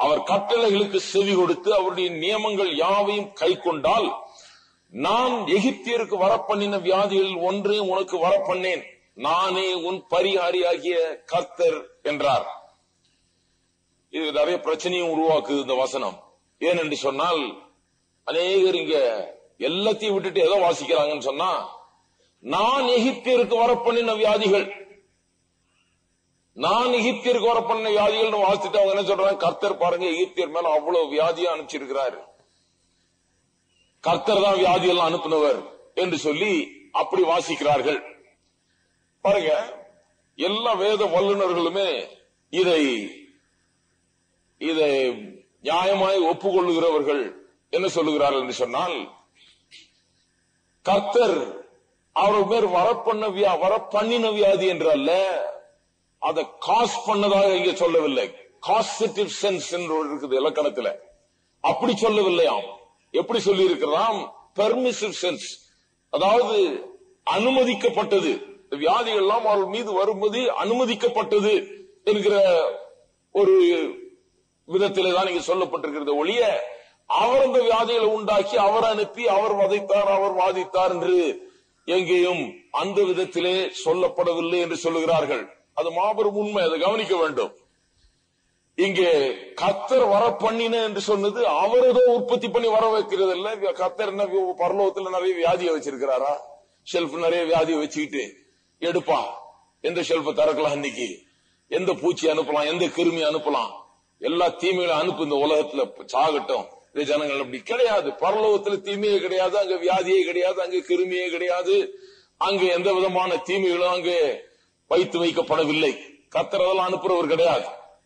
அவர் கட்டளைகளுக்கு செவி கொடுத்து அவருடைய நியமங்கள் யாவையும் கை கொண்டால் நான் எகிப்தியருக்கு வரப்பண்ணின வியாதிகளில் ஒன்றையும் உனக்கு வரப்பண்ணேன், நானே உன் பரிகாரியாகிய கர்த்தர் என்றார். இது நிறைய பிரச்சனையும் உருவாக்குது இந்த வசனம். ஏனென்று சொன்னால் அநேகர் இங்க எல்லாத்தையும் விட்டுட்டு எதை வாசிக்கிறாங்கன்னு சொன்னா, நான் எகிப்தியருக்கு வரப்பண்ணின வியாதிகள், நான் எகிப்தியருக்கு வரப்பண்ணின வியாதிகள் வாசிச்சுட்டு அவங்க என்ன சொல்றாங்க, கர்த்தர் பாருங்க எகிப்தியர் மேல அவ்வளவு வியாதியா அனுப்பிச்சிருக்கிறாரு, கர்த்தர் தான் வியாதியெல்லாம் அனுப்பினவர் என்று சொல்லி அப்படி வாசிக்கிறார்கள். பாருங்க, எல்லா வேத வல்லுநர்களுமே இதை நியாயமாய் ஒப்புக்கொள்ளுகிறவர்கள் என்ன சொல்லுகிறார்கள் என்று சொன்னால், கர்த்தர் அவர் மேல் வரப்பண்ணின வியாதி என்று அல்ல, அதை காஸ் பண்ணதாக இங்க சொல்லவில்லை. காசிட்டிவ் சென்ஸ் என்று இருக்குது இலக்கணத்தில், அப்படி சொல்லவில்லையாம். எப்படி சொல்லி இருக்கிறாம், பெர்மிசிவ் சென்ஸ், அதாவது அனுமதிக்கப்பட்டது, வியாதிகள் எல்லாம் அவர்கள் மீது வரும்போது அனுமதிக்கப்பட்டது என்கிற ஒரு விதத்திலே தான் இங்க சொல்லப்பட்டிருக்கிறது ஒழிய, அவர் அந்த வியாதிகளை உண்டாக்கி அவர் அனுப்பி அவர் வதைத்தார் அவர் வாதித்தார் என்று எங்கேயும் அந்த விதத்திலே சொல்லப்படவில்லை என்று சொல்லுகிறார்கள். அது மாபெரும் உண்மை, அதை கவனிக்க வேண்டும். இங்கே கர்த்தர் வர பண்ணின என்று சொன்னது அவர் ஏதோ உற்பத்தி பண்ணி வர வைக்கிறது இல்ல. கர்த்தர் என்ன பரலோகத்தில் நிறைய வியாதியை வச்சிருக்கிறாரா? ஷெல்ஃப் நிறைய வியாதியை வச்சுக்கிட்டு எடுப்பா, எந்த ஷெல்ஃபை திறக்கலாம், இன்னைக்கு எந்த பூச்சி அனுப்பலாம், எந்த கிருமி அனுப்பலாம், எல்லா தீமைகளும் அனுப்பு, இந்த உலகத்துல சாகட்டும். இந்த ஜனங்கள் அப்படி கிடையாது. பரலோகத்துல தீமையே கிடையாது, அங்க வியாதியே கிடையாது, அங்க கிருமியே கிடையாது, அங்க எந்த விதமான தீமைகளும் அங்கே வைத்து வைக்கப்படவில்லை. கர்த்தர் அதெல்லாம் அனுப்புறவர் கிடையாது.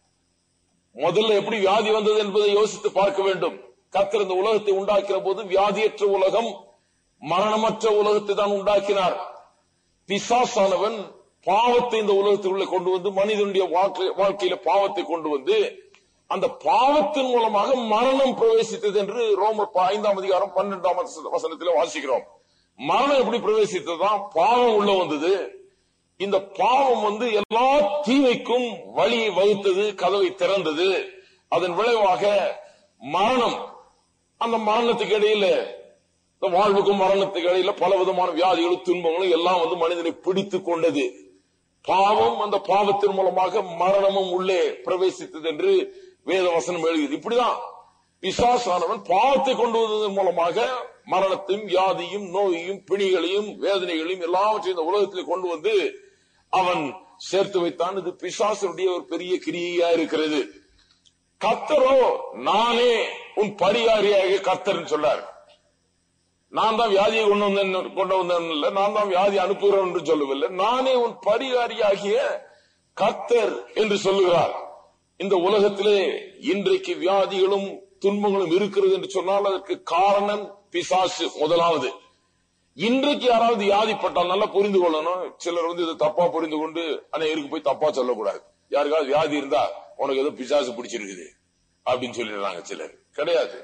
முதல்ல எப்படி வியாதி வந்தது என்பதை யோசித்து பார்க்க வேண்டும். கர்த்தர் இந்த உலகத்தை உண்டாக்கிற போது வியாதியற்ற உலகம், மரணமற்ற உலகத்தை தான் உண்டாக்கினார். பிசாசானவன் பாவத்தை இந்த உலகத்திற்குள்ளே கொண்டு வந்து மனிதனுடைய வாழ்க்கையில பாவத்தை கொண்டு வந்து அந்த பாவத்தின் மூலமாக மரணம் பிரவேசித்தது என்று ரோமர் 5ஆம் அதிகாரம் 12ஆம் வசனத்தில் வாசிக்கிறோம். மரணம் எப்படி பிரவேசித்ததான்? பாவம் உள்ள வந்தது. இந்த பாவம் வந்து எல்லா தீமைக்கும் வழியை வகுத்தது, கதவை திறந்தது. அதன் விளைவாக மரணம், அந்த மரணத்துக்கு இடையில, வாழ்வுக்கும் மரணத்துக்கு இடையில பல விதமான வியாதிகளும் துன்பங்களும் எல்லாம் வந்து மனிதனை பிடித்து கொண்டது. பாவம், அந்த பாவத்தின் மூலமாக மரணமும் உள்ளே பிரவேசித்தது என்று வேத வசனம் எழுதியது. இப்படிதான் பிசாசானவன் பாவத்தை கொண்டு வந்ததன் மூலமாக மரணத்தையும் வியாதியும் நோயையும் பிணிகளையும் வேதனைகளையும் எல்லாவற்றையும் இந்த உலகத்தில் கொண்டு வந்து அவன் சேர்த்து வைத்தான். இது பிசாசனுடைய ஒரு பெரிய கிரியையா இருக்கிறது. கர்த்தரோ நானே உன் பரிகாரியாக கர்த்தர் சொன்னார். நான் தான் வியாதியை கொண்டு வந்தேன் இல்ல, நான் தான் வியாதி அனுப்புகிறேன் என்று சொல்லவில்லை, நானே உன் பரிகாரியாகிய கர்த்தர் என்று சொல்லுகிறார். இந்த உலகத்திலே இன்றைக்கு வியாதிகளும் துன்பங்களும் இருக்கிறது என்று சொன்னால் அதற்கு காரணம் பிசாசு. முதலாவது, இன்றைக்கு யாராவது வியாதிப்பட்டால் நல்லா புரிந்து கொள்ளணும். சிலர் வந்து இதை தப்பா புரிந்து கொண்டு அநேகருக்கு போய் தப்பா சொல்லக்கூடாது. யாருக்காவது வியாதி இருந்தா உனக்கு ஏதோ பிசாசு பிடிச்சிருக்குது அப்படின்னு சொல்லிடுறாங்க. சிலர் கிடையாது.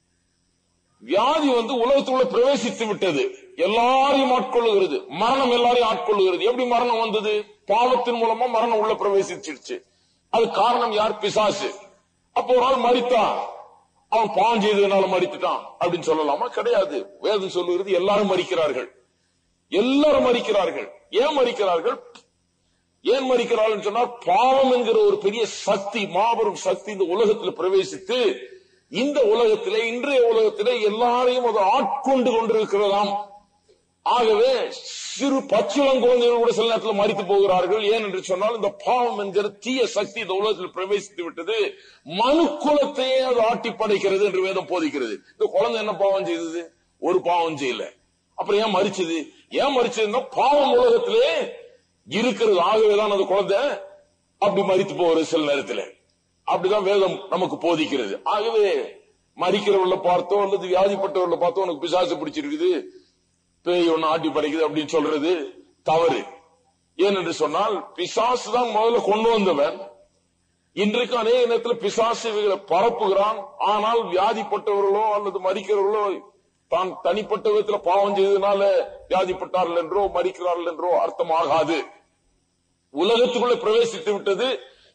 வியாதி வந்து உலகத்துக்குள்ள பிரவேசித்து விட்டது, எல்லாரையும் ஆட்கொள்ளுகிறது. மரணம் எல்லாரையும் ஆட்கொள்ளுகிறது. எப்படி மரணம் வந்தது? பாவத்தின் மூலமா மரணம் உள்ள பிரவேசிச்சிருச்சு. அது காரணம் யார்? பிசாசு. அப்போ ஒரு ஆள் மரித்தான், அவன் பாவம் செய்ததுனால மரித்துட்டான் அப்படின்னு சொல்லலாமா? கிடையாது. வேதம் சொல்லுகிறது எல்லாரும் மரிக்கிறார்கள், எல்லாரும் மரிக்கிறார்கள். ஏன் மரிக்கிறார்கள்? ஏன் மரிக்கிறார்கள் சொன்னா, பாவம் என்கிற ஒரு பெரிய சக்தி, மாபெரும் சக்தி இந்த உலகத்தில் பிரவேசித்து இந்த உலகத்திலே, இன்றைய உலகத்திலே எல்லாரையும் அது ஆட்கொண்டு கொண்டிருக்கிறதாம். ஆகவே சிறு பச்சிளங்குழந்தைகள் கூட சில நேரத்தில் மரித்து போகிறார்கள். ஏன் என்று சொன்னால், இந்த பாவம் என்கிற தீய சக்தி இந்த உலகத்தில் பிரவேசித்து விட்டது. மனு குலத்தையே அது ஆட்டி படைக்கிறது என்று வேதம் போதிக்கிறது. இந்த குழந்தை என்ன பாவம் செய்தது? ஒரு பாவம் செய்யல. அப்புறம் ஏன் மரிச்சது? ஏன் மரிச்சதுன்னா, பாவம் உலகத்திலே இருக்கிறது. ஆகவேதான் அந்த குழந்தை அப்படி மரித்து போகிறது சில நேரத்தில். அப்படிதான் வேதம் நமக்கு போதிக்கிறது. ஆகவே மரிக்கிறவர்களை பார்த்தோ அல்லது வியாதிப்பட்டவர்களை பார்த்தோ உனக்கு பிசாசு பிடிச்சிருக்குது, பேய் ஒன்னு ஆட்டி படைக்குது அப்படின்னு சொல்றது தவறு. ஏனென்று சொன்னால், பிசாசு தான் முதல்ல கொண்டு வந்தவன். இன்றைக்கு அநேக நேரத்தில் பிசாசுகளை பரப்புகிறான். ஆனால் வியாதிப்பட்டவர்களோ அல்லது மரிக்கிறவர்களோ தான் தனிப்பட்ட விதத்தில் பாவம் செய்ததுனால வியாதிப்பட்டார்கள் என்றோ மரிக்கிறார்கள் என்றோ அர்த்தமாகாது. உலகத்துக்குள்ள பிரவேசித்து விட்டது.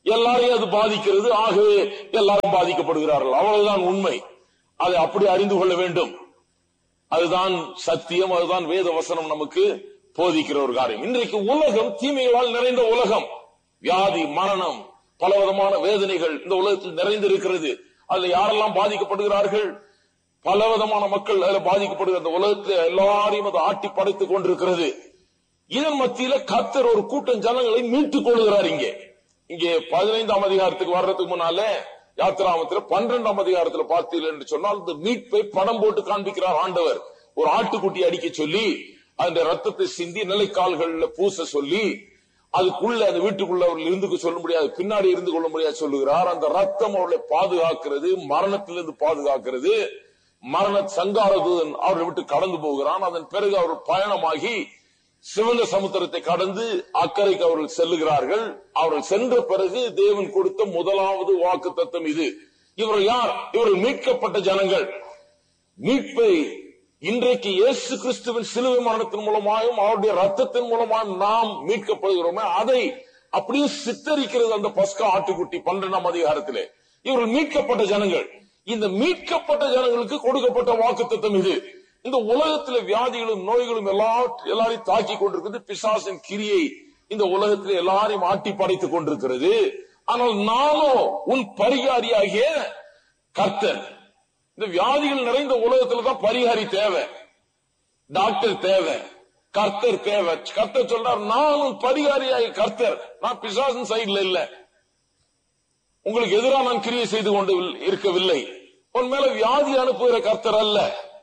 எல்லாரையும் அது பாதிக்கிறது. ஆகவே எல்லாரும் பாதிக்கப்படுகிறார்கள். அவ்வளவுதான் உண்மை. அதை அப்படி அறிந்து கொள்ள வேண்டும். அதுதான் சத்தியம். அதுதான் வேத வசனம் நமக்கு போதிக்கிற ஒரு காரியம். இன்றைக்கு உலகம் தீமைகளால் நிறைந்த உலகம். வியாதி, மரணம், பலவிதமான வேதனைகள் இந்த உலகத்தில் நிறைந்திருக்கிறது. அதுல யாரெல்லாம் பாதிக்கப்படுகிறார்கள்? பலவிதமான மக்கள் அதில் பாதிக்கப்படுகிற அந்த உலகத்தில் எல்லாரையும் அது ஆட்டி படைத்துக் கொண்டிருக்கிறது. இதன் மத்தியில கர்த்தர் ஒரு கூட்டம் ஜனங்களை மீட்டுக் கொள்கிறார். இங்கே 15ஆம் அதிகாரத்துக்கு வர்றதுக்கு முன்னால யாத்திராமத்தில் 12ஆம் அதிகாரத்தில் பார்த்தீர்கள் என்று சொன்னால் இந்த மீட்பை படம் போட்டு காண்பிக்கிறார் ஆண்டவர். ஒரு ஆட்டுக்குட்டி அடிக்க சொல்லி அந்த ரத்தத்தை சிந்தி நிலைக்கால்கள்ல பூச சொல்லி அதுக்குள்ள அந்த வீட்டுக்குள்ள அவர்கள் இருந்து சொல்ல முடியாது, பின்னாடி இருந்து கொள்ள முடியாது சொல்லுகிறார். அந்த ரத்தம் அவர்களை பாதுகாக்கிறது, மரணத்திலிருந்து பாதுகாக்கிறது. மரண சங்காரதூதன் அவர்களை விட்டு கடந்து போகிறான். அதன் பிறகு அவர்கள் பயணமாகி சிவந்த சமுத்திரத்தை கடந்து அக்கறைக்கு அவர்கள் செல்லுகிறார்கள். அவர்கள் சென்ற பிறகு தேவன் கொடுத்த முதலாவது வாக்குத்தத்தம் இது. இவர்கள் யார்? இவர்கள் மீட்கப்பட்ட ஜனங்கள். மீட்பை இன்றைக்கு இயேசு கிறிஸ்துவின் சிலுவை மரணத்தின் மூலமாயும் அவருடைய ரத்தத்தின் மூலமாயும் நாம் மீட்கப்படுகிறோமே, அதை அப்படியே சித்தரிக்கிறது அந்த பஸ்கா ஆட்டுக்குட்டி 12ஆம் அதிகாரத்திலே. இவர்கள் மீட்கப்பட்ட ஜனங்கள். இந்த மீட்கப்பட்ட ஜனங்களுக்கு கொடுக்கப்பட்ட வாக்குத்தத்தம் இது. இந்த உலகத்திலே வியாதிகளும் நோய்களும் எல்லாரையும் தாக்கி கொண்டிருக்கிறது. பிசாசின் கிரியை இந்த உலகத்திலே எல்லாரையும் ஆட்டி படைத்துக் கொண்டிருக்கிறது. ஆனால் நானோ உன் பரிகாரியாகிய கர்த்தர். இந்த வியாதிகள் நிறைந்த உலகத்துல தான் பரிகாரி தேவை, டாக்டர் தேவை, கர்த்தர் தேவை. கர்த்தர் சொல்றார், நான் உன் பரிகாரியாகிய கர்த்தர். நான் பிசாசின் சைடுல இல்ல, உங்களுக்கு எதிராக நான் கிரியை செய்து கொண்டு இருக்கவில்லை. உன் மேல வியாதி அனுப்புகிற கர்த்தர் அல்ல,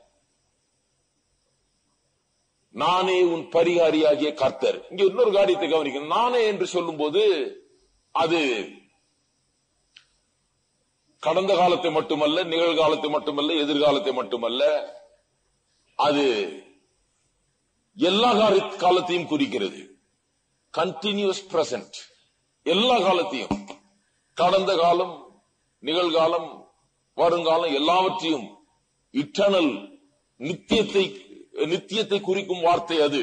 நானே உன் பரிகாரியாகிய கர்த்தர். இங்க இன்னொரு காரியத்தை கவனிக்கணும். நானே என்று சொல்லும் போது அது கடந்த காலத்தை மட்டுமல்ல, நிகழ்காலத்தை மட்டுமல்ல, எதிர்காலத்தை மட்டுமல்ல, அது எல்லா காலத்தையும் குறிக்கிறது. கண்டினியூஸ் பிரசன்ட், எல்லா காலத்தையும், கடந்த காலம், நிகழ்காலம், வருங்காலம் எல்லாவற்றையும், இட்டர்னல், நித்தியத்தை குறிக்கும் வார்த்தை அது.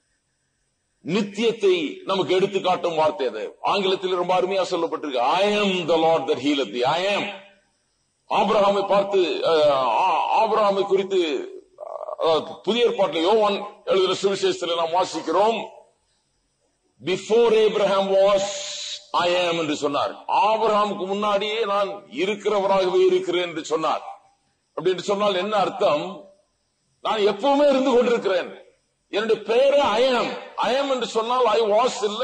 நித்தியத்தை நமக்கு எடுத்து காட்டும் வார்த்தை அது. ஆங்கிலத்தில் ரொம்ப அருமையா சொல்லப்பட்டிருக்கு, I am the Lord that healeth thee. I am. ஆபிரகாமை பார்த்து, ஆபிரகாமை குறித்து புதிய ஏற்பாட்டில் யோவான் எழுதின சுவிசேஷத்தில் நாம் வாசிக்கிறோம், before Abraham was I am என்று சொன்னார். ஆபிரகாமுக்கு முன்னாடியே நான் இருக்கிறவராகவே இருக்கிறேன் என்று சொன்னார். அப்படி என்று சொன்னால் என்ன அர்த்தம்? நான் எப்பவுமே இருந்து கொண்டிருக்கிறேன். என்னுடைய பெயரே ஐஎம். ஐஎம் என்று சொன்னால் ஐ வாஸ் இல்ல,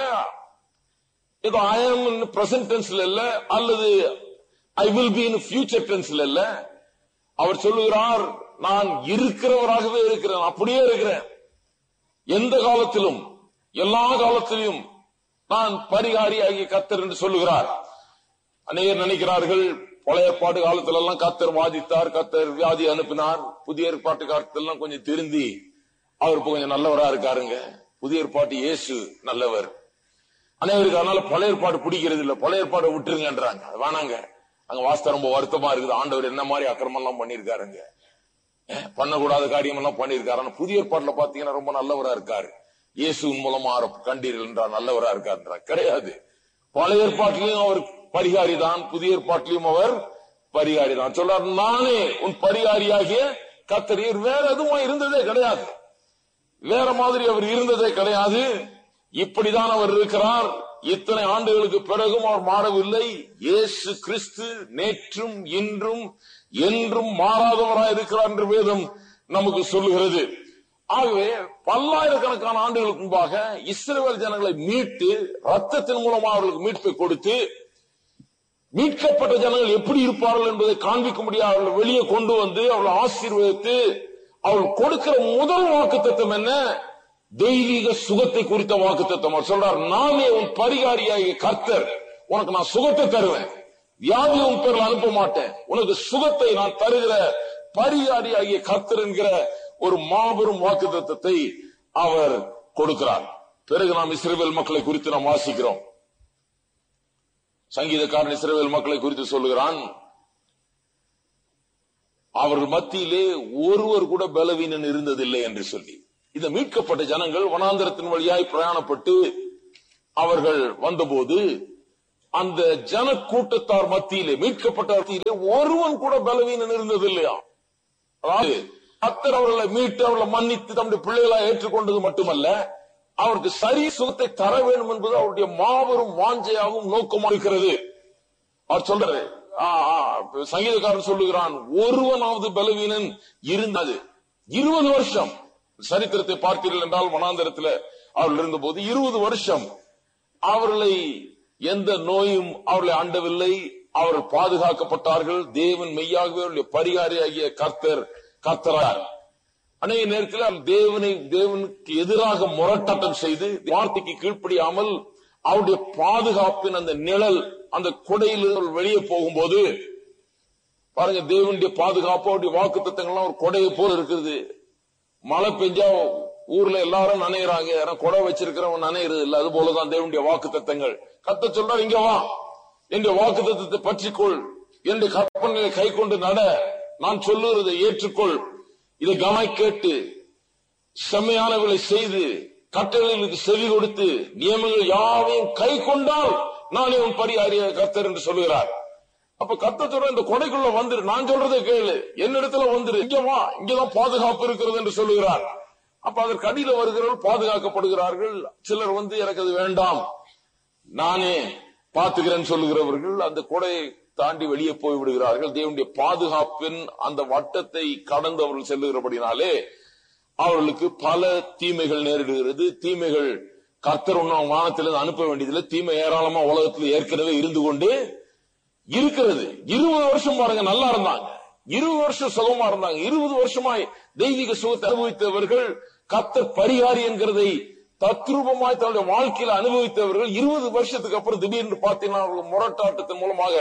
ஏதோ ஐஎம் பிரசன்ட் டென்ஸ்ல இல்ல, அல்லது I will be in future டென்ஸ்ல இல்ல. அவர் சொல்லுகிறார், நான் இருக்கிறவராகவே இருக்கிறேன், அப்படியே இருக்கிறேன். எந்த காலத்திலும், எல்லா காலத்திலும் நான் பரிகாரியாகிய கர்த்தர் என்று சொல்லுகிறார். அநேகர் நினைக்கிறார்கள், பழைய ஏற்பாட்டு காலத்துல எல்லாம் கர்த்தர் வாதித்தார், கர்த்தர் வியாதி அனுப்பினார். புதிய ஏற்பாட்டு காலத்துல கொஞ்சம் திருந்தி அவர் இப்ப கொஞ்சம் நல்லவரா இருக்காருங்க. புதிய ஏற்பாட்டு இயேசு நல்லவர். அனைவருக்கு அதனால பழைய ஏற்பாடு பிடிக்கிறது இல்ல, பழைய ஏற்பாடு விட்டுருங்கன்றாங்க. அது வேணாங்க, அங்க வாஸ்தவ ரொம்ப வருத்தமா இருக்குது. ஆண்டவர் என்ன மாதிரி அக்கிரமம் எல்லாம் பண்ணிருக்காருங்க, பண்ணக்கூடாத காரியம் எல்லாம் பண்ணிருக்காரு. ஆனா புதிய ஏற்பாட்டுல பாத்தீங்கன்னா ரொம்ப நல்லவரா இருக்காரு. இயேசுவின் மூலமா கண்டீர்கள் என்றார், நல்லவரா இருக்காருன்றா கிடையாது. பழைய ஏற்பாட்டிலையும் அவர் பரிகாரி தான், புதிய ஏற்பாட்டிலையும் அவர் பரிகாரி தான். சொல்றார், நானே உன் பரிகாரியாகிய கர்த்தர். வேற எதுவும் இருந்ததே கிடையாது, வேற மாதிரி அவர் இருந்ததே கிடையாது. இப்படிதான் அவர் இருக்கிறார். இத்தனை ஆண்டுகளுக்கு பிறகும் அவர் மாறவில்லை. இயேசு கிறிஸ்து நேற்றும் இன்றும் என்றும் மாறாதவராய் இருக்கிறார் என்று வேதம் நமக்கு சொல்லுகிறது. ஆகவே பல்லாயிரக்கணக்கான ஆண்டுகளுக்கு முன்பாக இஸ்ரவேல் ஜனங்களை மீட்டு ரத்தத்தின் மூலமாக அவர்களுக்கு மீட்பை கொடுத்து, மீட்கப்பட்ட ஜனங்கள் எப்படி இருப்பார்கள் என்பதை காண்பிக்க முடியாது அவர்களை வெளியே கொண்டு வந்து அவர்களை ஆசீர்வதித்து அவர்கள் கொடுக்கிற முதல் வாக்குத்தத்தம் என்ன? தெய்வீக சுகத்தை குறித்த வாக்குத்தத்தம். அவர் சொல்றார், நானே உன் பரிகாரியாகிய கர்த்தர், உனக்கு நான் சுகத்தை தருவேன், வியாதியை உன் பேரில் அனுப்ப மாட்டேன், உனக்கு சுகத்தை நான் தருகிற பரிகாரியாகிய கர்த்தர் என்கிற ஒரு மாபெரும் வாக்குத்தத்தத்தை அவர் கொடுக்கிறார். பிறகு நாம் இஸ்ரவேல் மக்களை குறித்து நாம் வாசிக்கிறோம். சங்கீதக்காரன் இஸ்ரவேல் மக்களை குறித்து சொல்லுகிறான், அவர்கள் மத்தியிலே ஒருவர் கூட பலவீனன் இருந்ததில்லை என்று சொல்லி. இந்த மீட்கப்பட்ட ஜனங்கள் வனாந்தரத்தின் வழியாய் பிரயாணப்பட்டு அவர்கள் வந்தபோது அந்த ஜன கூட்டத்தார் மத்தியிலே, மீட்கப்பட்ட மத்தியிலே ஒருவன் கூட பலவீனன் இருந்தது இல்லையா? அதாவது கர்த்தர் அவர்களை மீட்டு அவர்களை மன்னித்து தம்முடைய பிள்ளைகளா ஏற்றுக்கொண்டது மட்டுமல்ல, அவருக்கு சரி சுகத்தை தர வேண்டும் என்பது அவருடைய மாபெரும் வாஞ்சையாகவும் நோக்கமாக இருக்கிறது. அவர் சொல்றாரு, சங்கீதக்காரன் சொல்லுகிறான், ஒருவனாவது பலவீனன் இருந்தது 20 வருஷம். சரித்திரத்தை பார்த்தீர்கள் என்றால் வனாந்தரத்தில் அவர்கள் இருந்த போது 20 வருஷம் அவர்களை எந்த நோயும் அவர்களை ஆண்டவில்லை. அவர்கள் பாதுகாக்கப்பட்டார்கள். தேவன் மெய்யாகவே அவருடைய பரிகாரியாகிய கர்த்தரார். அநேக நேரத்தில் தேவனுக்கு எதிராக முரட்டாட்டம் செய்து வார்த்தைக்கு கீழ்ப்படியாமல் அவருடைய பாதுகாப்பின் அந்த நிழல் அந்த கொடையில் வெளியே போகும்போது பாருங்க, தேவனுடைய பாதுகாப்பு அவருடைய வாக்குத்தத்தங்கள்லாம் ஒரு கொடையை போல இருக்குது. மழை பெஞ்சா ஊர்ல எல்லாரும் நனைகிறாங்க, கொடை வச்சிருக்கிறவன் நனைகிறது இல்ல. அது போலதான் தேவனுடைய வாக்குத்தத்தங்கள். கர்த்தர் சொல்றார், இங்க வா, என்னுடைய வாக்குத்தத்தத்தை பற்றிக்கொள், என்னுடைய கற்பனைகளை கை கொண்டு நட, நான் சொல்லுகிறதை ஏற்றுக்கொள், இதை கவனி கேட்டு செம்மையானவர்களை செய்து கட்டளைகளுக்கு செவி கொடுத்து நியமங்கள் யாவையும் கை கொண்டால் நானே உன் பரிகாரிய கர்த்தர் என்று சொல்லுகிறார். அப்ப கர்த்தர் சொல்ற, இந்த கொடைக்குள்ள வந்துரு, நான் சொல்றதை கேளு, என்னிடத்துல வந்துரு, இங்க வா, இங்கதான் பாதுகாப்பு இருக்கிறது என்று சொல்லுகிறார். அப்ப அதற்கு அடியில வருகிறவர்கள் பாதுகாக்கப்படுகிறார்கள். சிலர் எனக்கு அது வேண்டாம், நானே பாத்துக்கிறேன்னு சொல்லுகிறவர்கள் அந்த கொடையை தாண்டி வெளியே போய் விடுகிறார்கள். தேவனுடைய பாதுகாப்பின் அந்த வட்டத்தை கடந்து அவர்கள் செல்லுகிறபடினாலே அவர்களுக்கு பல தீமைகள் நேரிடுகிறது. தீமைகள் கர்த்தர் ஒன்னும் வானத்திலிருந்து அனுப்ப வேண்டியதில்லை. தீமை ஏராளமா உலகத்தில் ஏற்கனவே இருந்து கொண்டு இருக்கிறது. 20 வருஷம் பாருங்க, நல்லா இருந்தாங்க, 20 வருஷம் சுகமா இருந்தாங்க. 20 வருஷமாய் தெய்வீக சுகத்தை அனுபவித்தவர்கள், கர்த்தர் பரிகாரி என்கிறதை தத்ரூபமாய் தன்னுடைய வாழ்க்கையில அனுபவித்தவர்கள் 20 வருஷத்துக்கு அப்புறம் திடீர்னு பார்த்தீங்கன்னா அவர்கள் முரட்டாட்டத்தின் மூலமாக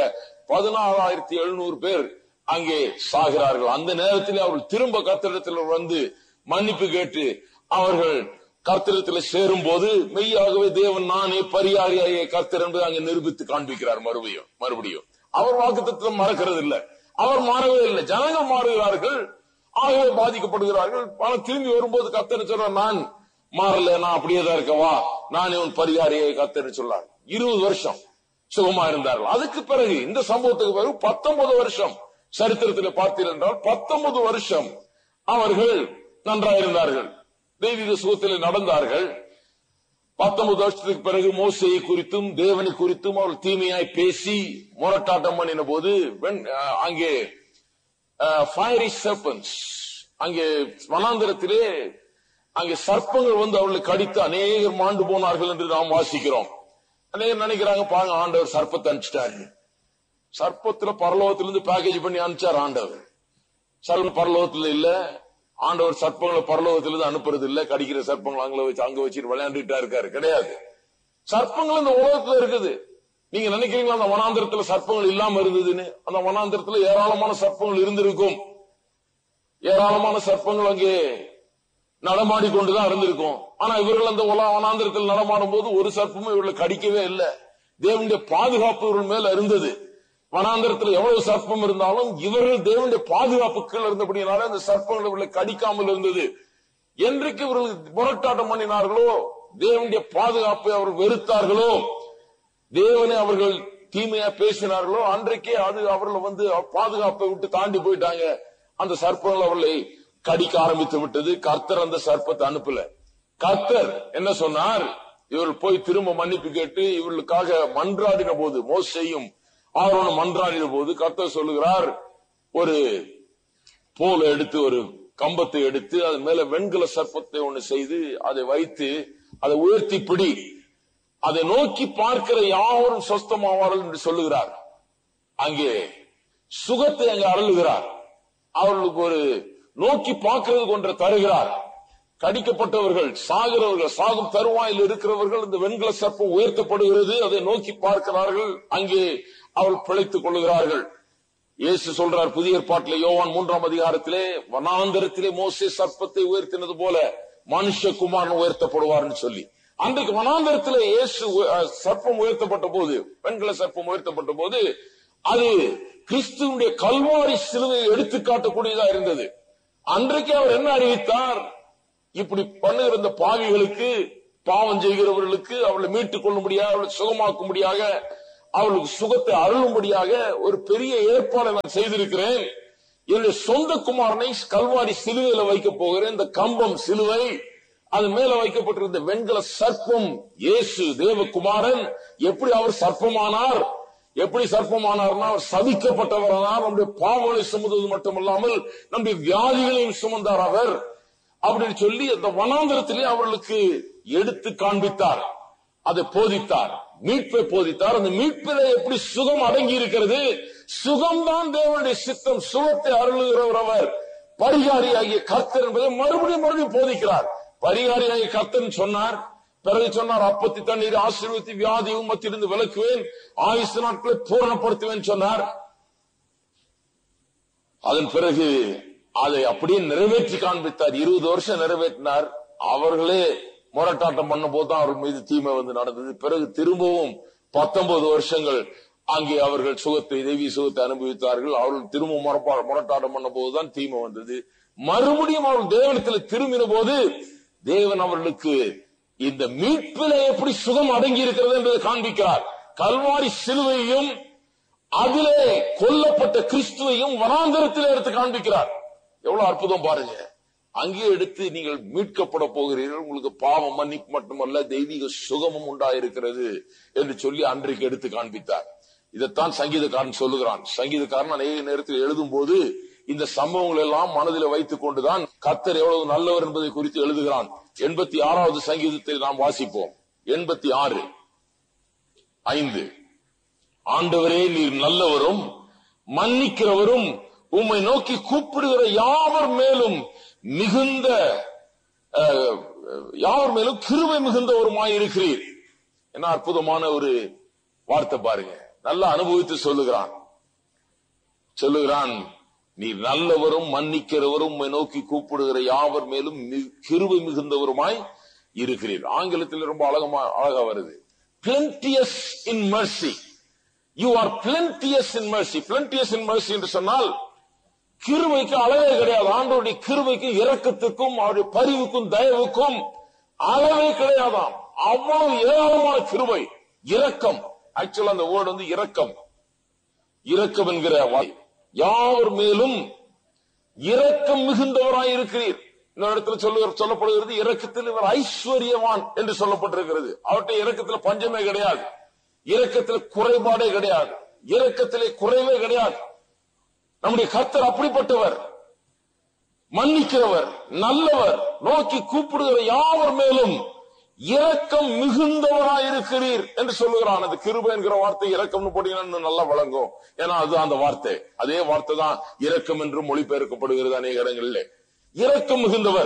16,700 பேர் அங்கே சாகிறார்கள். அந்த நேரத்தில் அவர்கள் திரும்ப கர்த்தரிடத்தில் வந்து மன்னிப்பு கேட்டு அவர்கள் கர்த்தரிடத்தில் சேரும் போது மெய்யாகவே தேவன் நானே பரிகாரியாகிய கர்த்தர் என்று அங்கே நிரூபித்து காண்பிக்கிறார். மறுபடியும் அவர் வாக்குத்தத்தம் மறக்கிறது இல்லை, அவர் மாறவே இல்லை. ஜனங்கள் மாறுகிறார்கள், ஆகவே பாதிக்கப்படுகிறார்கள். பணம் திரும்பி வரும்போது கர்த்தர் சொல்றார், நான் மாறல, நான் அப்படியே தான் இருக்கவா, நானே உன் பரிகாரியை கர்த்தர் சொல்லார். 20 வருஷம் சுகமா இருந்தார்கள். அதுக்கு பிறகு இந்த சம்பவத்துக்கு பிறகு 19 வருஷம் சரித்திரத்தில் பார்த்தீர்கள் என்றால் 19 வருஷம் அவர்கள் நன்றாயிருந்தார்கள், தெய்வீக சுகத்தில் நடந்தார்கள். 19 வருஷத்துக்கு பிறகு மோசேயை குறித்தும் தேவனை குறித்தும் அவர்கள் தீமையாய் பேசி முரட்டாட்டம் பண்ணின போது அங்கே ஃபயரி சர்பன்ஸ், அங்கே வனாந்தரத்திலே அங்கே சர்ப்பங்கள் வந்து அவர்களை கடித்து அநேகர் மாண்டு போனார்கள் என்று நாம் வாசிக்கிறோம். அநேகர் நினைக்கிறாங்க, பாருங்க ஆண்டவர் சர்ப்பத்தை அனுப்பிச்சிட்டாரு. சர்ப்பத்துல பரலோகத்திலிருந்து பேக்கேஜ் பண்ணி அனுப்பிச்சார் ஆண்டவர். சர்ப்ப பரலோகத்துல இல்ல, ஆண்டவர் சர்ப்பங்களை பரலோகத்திலிருந்து அனுப்புறது இல்ல. கடிக்கிற சர்ப்பங்களை அங்க வச்சு விளையாண்டுட்டா இருக்காரு, கிடையாது. சர்ப்பங்கள் இந்த உலகத்துல இருக்குது. நீங்க நினைக்கிறீங்களா அந்த வனாந்திரத்துல சர்ப்பங்கள் இல்லாம இருந்ததுன்னு? அந்த வனாந்திரத்துல ஏராளமான சர்ப்பங்கள் இருந்திருக்கும். ஏராளமான சர்ப்பங்கள் அங்கே நடமாடி கொண்டுதான் இருந்திருக்கும். ஆனா இவர்கள் அந்த வனாந்திரத்தில் நடமாடும் போது ஒரு சர்ப்பமும் இவர்களை கடிக்கவே இல்லை. தேவனுடைய பாதுகாப்பு இவர்கள் மேல இருந்தது. வனாந்திரத்தில் எவ்வளவு சர்ப்பம் இருந்தாலும் இவர்கள் தேவனுடைய பாதுகாப்புகள் இருந்தபடியால அந்த சர்ப்பங்கள் இவர்களை கடிக்காமல் இருந்தது. என்றைக்கு இவர்கள் முரட்டாட்டம் பண்ணினார்களோ, தேவனுடைய பாதுகாப்பை அவர்கள் வெறுத்தார்களோ, தேவனை அவர்கள் தீமையா பேசினார்களோ, அன்றைக்கே அது அவர்கள் வந்து பாதுகாப்பை விட்டு தாண்டி போயிட்டாங்க. அந்த சர்ப்பங்கள் அவர்களை கடிக்க ஆரம்பித்து விட்டது. கர்த்தர் அந்த சர்ப்பத்தை அனுப்பல. கர்த்தர் என்ன சொன்னார்? இவர்கள் போய் திரும்ப மன்னிப்பு கேட்டு இவர்களுக்காக மன்றாடின போது, மோசேயும் ஆரோனும் மன்றாடின போது கர்த்தர் சொல்லுகிறார், ஒரு போல எடுத்து, ஒரு கம்பத்தை எடுத்து அது மேல வெண்கல சர்ப்பத்தை ஒண்ணு செய்து அதை வைத்து அதை உயர்த்தி பிடி, அதை நோக்கி பார்க்கிற யாவரும் சொஸ்தமாவார்கள் என்று சொல்லுகிறார். அங்கே சுகத்தை அங்கே அருளுகிறார். அவர்களுக்கு ஒரு நோக்கி பார்க்கிறதுக்கு ஒன்றை தருகிறார். கடிக்கப்பட்டவர்கள், சாகிறவர்கள், சாகும் தருவாயில் இருக்கிறவர்கள் இந்த வெண்கல சர்ப்பம் உயர்த்தப்படுகிறது, அதை நோக்கி பார்க்கிறார்கள். அங்கே அவர்கள் பிழைத்துக் கொள்ளுகிறார்கள். இயேசு சொல்றார் புதிய ஏற்பாட்டிலே யோவான் 3ஆம் அதிகாரத்திலே, வனாந்தரத்திலே மோசே சர்ப்பத்தை உயர்த்தினது போல மனுஷகுமாரன் உயர்த்தப்படுவார்னு சொல்லி, அன்றைக்கு வனாந்தரத்திலே இயேசு சர்ப்பம் உயர்த்தப்பட்ட போது, வெண்கல சர்ப்பம் உயர்த்தப்பட்ட போது, அது கிறிஸ்துவனுடைய கல்வாரி சிலுவையை எடுத்து காட்டக்கூடியதா இருந்தது. அன்றைக்கு அவர் என்ன அறிவித்தார்? இப்படி பண்ணுகிற இந்த பாவிகளுக்கு, பாவம் செய்கிறவர்களுக்கு அவர்களை மீட்டுக் கொள்ளும்படியாக, அவர்களை சுகமாக்கும்படியாக அவர்களுக்கு சுகத்தை அருளும்படியாக ஒரு பெரிய ஏற்பாடை நான் செய்திருக்கிறேன். என்னுடைய சொந்த குமாரனை கல்வாரி சிலுவையில வைக்க போகிறேன். இந்த கம்பம் சிலுவை, அது மேல வைக்கப்பட்டிருந்த வெண்கல சர்ப்பம் இயேசு தேவகுமாரன். எப்படி அவர் சர்ப்பமானார்? எப்படி சர்ப்பமானார்னா, அவர் சபிக்கப்பட்டவரானார். நம்முடைய பாவங்களை சுமந்தது மட்டுமல்லாமல் நம்முடைய வியாதிகளையும் சுமந்தார் அவர் அப்படின்னு சொல்லி அந்த வனாந்தரத்திலே அவர்களுக்கு எடுத்து காண்பித்தார், அதை போதித்தார், மீட்பை போதித்தார். அந்த மீட்பிலே எப்படி சுகம் அடங்கி இருக்கிறது, சுகம்தான் தேவனுடைய சித்தம், சுகத்தை அருளுகிறவர் அவர், பரிகாரியாகிய கர்த்தர் என்பதை மறுபடியும் போதிக்கிறார். பரிகாரியாகிய கர்த்தர் சொன்னார், பிறகு சொன்னார் அப்பத்தி தண்ணீர் ஆசீர்வதித்து வியாதி உம்மத்திலிருந்து விலக்குவேன், ஆயுசு நாட்களை பூரணப்படுத்துவேன் சொன்னார். அதன் பிறகு அதை அப்படியே நிறைவேற்றி காண்பித்தார். 20 வருஷம் நிறைவேற்றினார். அவர்களே முரட்டாட்டம் பண்ண போதுதான் அவர் மீது தீமை வந்து நடந்தது. பிறகு திரும்பவும் 19 வருஷங்கள் அங்கே அவர்கள் சுகத்தை, தெய்வீக சுகத்தை அனுபவித்தார்கள். அவர்கள் திரும்பவும் முரட்டாட்டம் பண்ண போதுதான் தீமை வந்தது. மறுபடியும் அவர்கள் தேவனிடத்தில் திரும்பின போது தேவன் அவர்களுக்கு இந்த மீட்பிலே எப்படி சுகம் அடங்கி இருக்கிறது என்பதை காண்பிக்கிறார். கல்வாரி சிலுவையும் அதிலே கொல்லப்பட்ட கிறிஸ்துவையும் வனாந்தரத்தில் எடுத்து காண்பிக்கிறார். எவ்வளவு அற்புதம் பாருங்க. அங்கே எடுத்து நீங்கள் மீட்கப்பட போகிறீர்கள், உங்களுக்கு பாவம் மன்னிப்பு மட்டுமல்ல தெய்வீக சுகமும் உண்டாயிருக்கிறது என்று சொல்லி அன்றைக்கு எடுத்து காண்பித்தார். இதைத்தான் சங்கீதக்காரன் சொல்லுகிறான். சங்கீதக்காரன் அநேக நேரத்தில் எழுதும் போது இந்த சம்பவங்கள் எல்லாம் மனதில் வைத்துக் கொண்டுதான் கர்த்தர் எவ்வளவு நல்லவர் என்பதை குறித்து எழுதுகிறான். 86வது சங்கீதத்தை நாம் வாசிப்போம். 86:5. ஆண்டவரே நீர் நல்லவரும் மன்னிக்கிறவரும் உம்மை நோக்கி கூப்பிடுகிற யாவர் மேலும் கிருபை மிகுந்தவருமாயிருக்கிறீர். என்ன அற்புதமான ஒரு வார்த்தை பாருங்க. நல்லா அனுபவித்து சொல்லுகிறான் நீர் நல்லவரும் மன்னிக்கிறவரும் உம்மை நோக்கி கூப்பிடுகிற யாவர் மேலும் கிருபை மிகுந்தவருமாய் இருக்கிறீர். ஆங்கிலத்தில் ரொம்ப அழகா வருது, plenteous in mercy. You are plenteous in mercy. Plenteous in mercy என்று சொன்னால் கிருபைக்கு அளவே கிடையாது. ஆண்டவருடைய கிருபைக்கு இரக்கத்துக்கும் அவருடைய பரிவுக்கும் தயவுக்கும் அளவே கிடையாதாம். அவ்வளவு ஏராளமான கிருபை, இரக்கம். ஆக்சுவலா அந்த வேர்டு வந்து இரக்கம் என்கிற யாவர் மேலும் இரக்கம் மிகுந்தவராய் இருக்கிறீர். இந்த இடத்துல சொல்லப்படுகிறது இரக்கத்தில் இவர் ஐஸ்வர்யவான் என்று சொல்லப்பட்டிருக்கிறது. அவருடைய இரக்கத்தில் பஞ்சமே கிடையாது, இரக்கத்தில் குறைபாடே கிடையாது, இரக்கத்திலே குறைவே கிடையாது. நம்முடைய கர்த்தர் அப்படிப்பட்டவர், மன்னிக்கிறவர், நல்லவர், நோக்கி கூப்பிடுகிற யாவர் மேலும் இரக்கம் மிகுந்தவராயிருக்கிறீர் என்று சொல்லுகிறான். அது கிருபை என்கிற வார்த்தை இரக்கம்னு போட்டீங்கன்னா நல்லா வழங்கும். ஏன்னா அது அந்த வார்த்தை, அதே வார்த்தை தான் இரக்கம் என்று மொழிபெயர்க்கப்படுகிறது அநேக இடங்களில். இரக்கம் மிகுந்தவர்.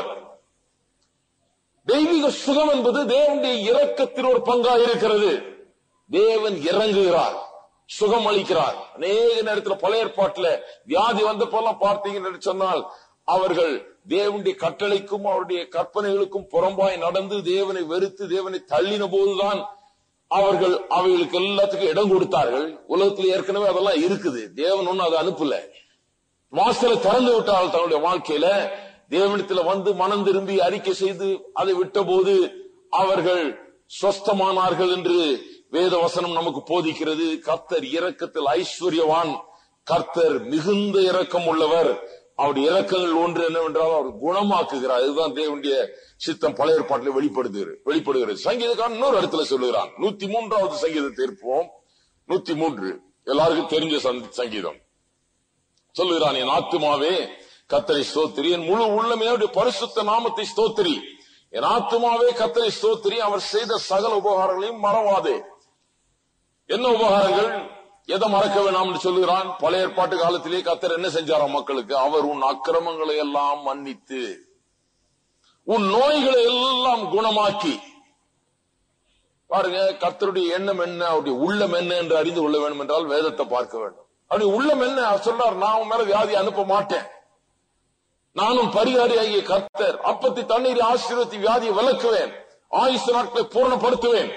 தெய்வீக சுகம் என்பது தேவனுடைய இரக்கத்தின் ஒரு பங்காக இருக்கிறது. தேவன் இறங்குகிறார், சுகம் அளிக்கிறார். அநேக நேரத்தில் பழைய ஏற்பாட்டில் வியாதி வந்த போலாம் பார்த்தீங்கன்னு சொன்னால் அவர்கள் தேவனுடைய கட்டளைக்கும் அவருடைய கற்பனைகளுக்கும் புறம்பாய் நடந்து தேவனை வெறுத்து தேவனை தள்ளின போதுதான் அவர்கள் அவைகளுக்கு எல்லாத்துக்கும் இடம் கொடுத்தார்கள். உலகத்தில் ஏற்கனவே அதெல்லாம் இருக்குது, தேவன் ஒன்னும் அதை அனுப்பல. வாசலை திறந்து விட்டார்கள் தன்னுடைய வாழ்க்கையில. தேவனிடத்தில் வந்து மனம் திரும்பி அறிக்கை செய்து அதை விட்ட போது அவர்கள் சொஸ்தமானார்கள் என்று வேத வசனம் நமக்கு போதிக்கிறது. கர்த்தர் இரக்கத்தில் ஐஸ்வர்யவான், கர்த்தர் மிகுந்த இரக்கம் உள்ளவர். அவருடைய இரக்கங்கள் ஒன்று என்னவென்றால் அவர் குணமாக்குகிறார். இதுதான் தேவனுடைய சித்தம் பழைய ஏற்பாட்டில் வெளிப்படுகிறது. சங்கீதக்காரன் இன்னொரு இடத்துல சொல்லுகிறான். 103வது சங்கீதத்தை இருப்போம். 103 எல்லாருக்கும் தெரிஞ்ச சங்கீதம். சொல்லுகிறான், என் ஆத்துமாவே கர்த்தரை ஸ்தோத்திரி, என் முழு உள்ளமே அவருடைய பரிசுத்த நாமத்தை ஸ்தோத்திரி. என் ஆத்துமாவே கர்த்தரை ஸ்தோத்திரி, அவர் செய்த சகல உபகாரங்களையும் மறவாதே. என்ன உபகாரங்கள்? எதை மறக்க வேணாம் என்று சொல்லுகிறான். பழைய ஏற்பாட்டு காலத்திலே கர்த்தர் என்ன செஞ்சாராம் மக்களுக்கு? அவர் உன் அக்கிரமங்களை எல்லாம் மன்னித்து உன் நோய்களை எல்லாம் குணமாக்கி. பாருங்க, கர்த்தருடைய எண்ணம் என்ன, அவருடைய உள்ளம் என்ன என்று அறிந்து கொள்ள வேண்டும் என்றால் வேதத்தை பார்க்க வேண்டும். அவருடைய உள்ளம் என்ன சொல்றார்? நான் உன் மேல வியாதி அனுப்ப மாட்டேன், நானும் பரிகாரியாகிய கர்த்தர், அப்பத்தி தண்ணீரை ஆசீர்வதித்து வியாதியை விலக்குவேன், ஆயுசு நாட்களை பூரணப்படுத்துவேன்,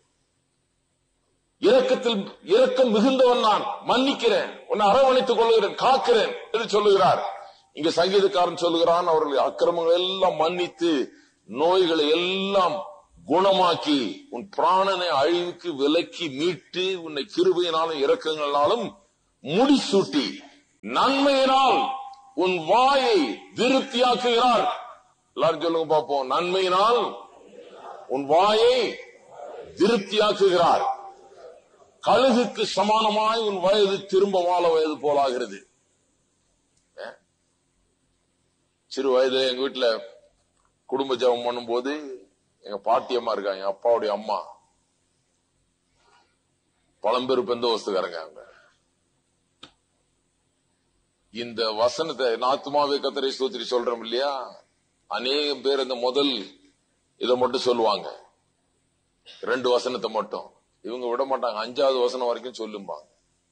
இரக்கம் மிகுந்தவன் நான், மன்னிக்கிறேன், உன்னை அரவணைத்துக் கொள்கிறேன், காக்கிறேன் என்று சொல்லுகிறார். இங்க சங்கீதக்காரன் சொல்லுகிறான், அவர்கள் அக்கிரமங்கள் எல்லாம் மன்னித்து நோய்களை எல்லாம் குணமாக்கி உன் பிராணனை அழிவுக்கு விலக்கி மீட்டு உன்னை கிருபையினாலும் இரக்கங்களாலும் முடிசூட்டி நன்மையினால் உன் வாயை திருப்தியாக்குகிறார். எல்லாரும் சொல்லுங்க பார்ப்போம். நன்மையினால் உன் வாயை திருப்தியாக்குகிறார். கழுகுக்கு சமானமாய் உன் வயது திரும்ப வாழ வயது போலாகிறது. சிறு வயதுல எங்க வீட்டுல குடும்ப ஜெபம் பண்ணும் போது எங்க பாட்டி அம்மா இருக்காங்க, எங்க அப்பாவுடைய அம்மா, பழம்பெரு பெந்தோஸ்துக்காரங்க. அவங்க இந்த வசனத்தை நாத்துமாவே கர்த்தரை ஸ்தோத்திரி சொல்றோம் இல்லையா, அநேகம் பேர் இந்த முதல் இதை மட்டும் சொல்லுவாங்க, 2 வசனத்தை மட்டும். இவங்க விட மாட்டாங்க, 5வது வசனம் வரைக்கும் சொல்லும்பாங்க.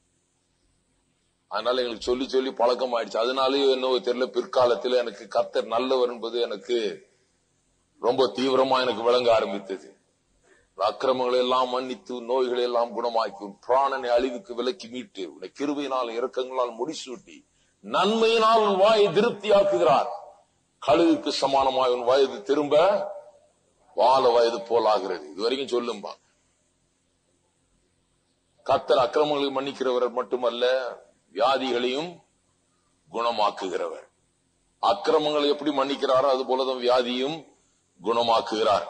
அதனால எங்களுக்கு சொல்லி சொல்லி பழக்கம் ஆயிடுச்சு. அதனாலயே என்ன தெரியல, பிற்காலத்தில் எனக்கு கர்த்தர் நல்லவர் என்பது எனக்கு ரொம்ப தீவிரமா எனக்கு விளங்க ஆரம்பித்தது. அக்கிரமங்களை எல்லாம் மன்னித்து நோய்களை எல்லாம் குணமாக்கி பிராணனை அழிவுக்கு விலக்கி மீட்டு உன்னை கிருபையினால் இரக்கங்களால் முடிசூட்டி நன்மையினால் உன் வாயை திருப்தியாக்குகிறார். கழுகுக்கு சமானமாய் உன் வயது திரும்ப வாழ வயது போலாகிறது. இதுவரைக்கும் சொல்லும்பா. கர்த்தர் அக்கிரமங்களை மன்னிக்கிறவர் மட்டுமல்ல, வியாதிகளையும் குணமாக்குகிறவர். அக்கிரமங்களை எப்படி மன்னிக்கிறாரோ அது போலதான் வியாதியும் குணமாக்குகிறார்.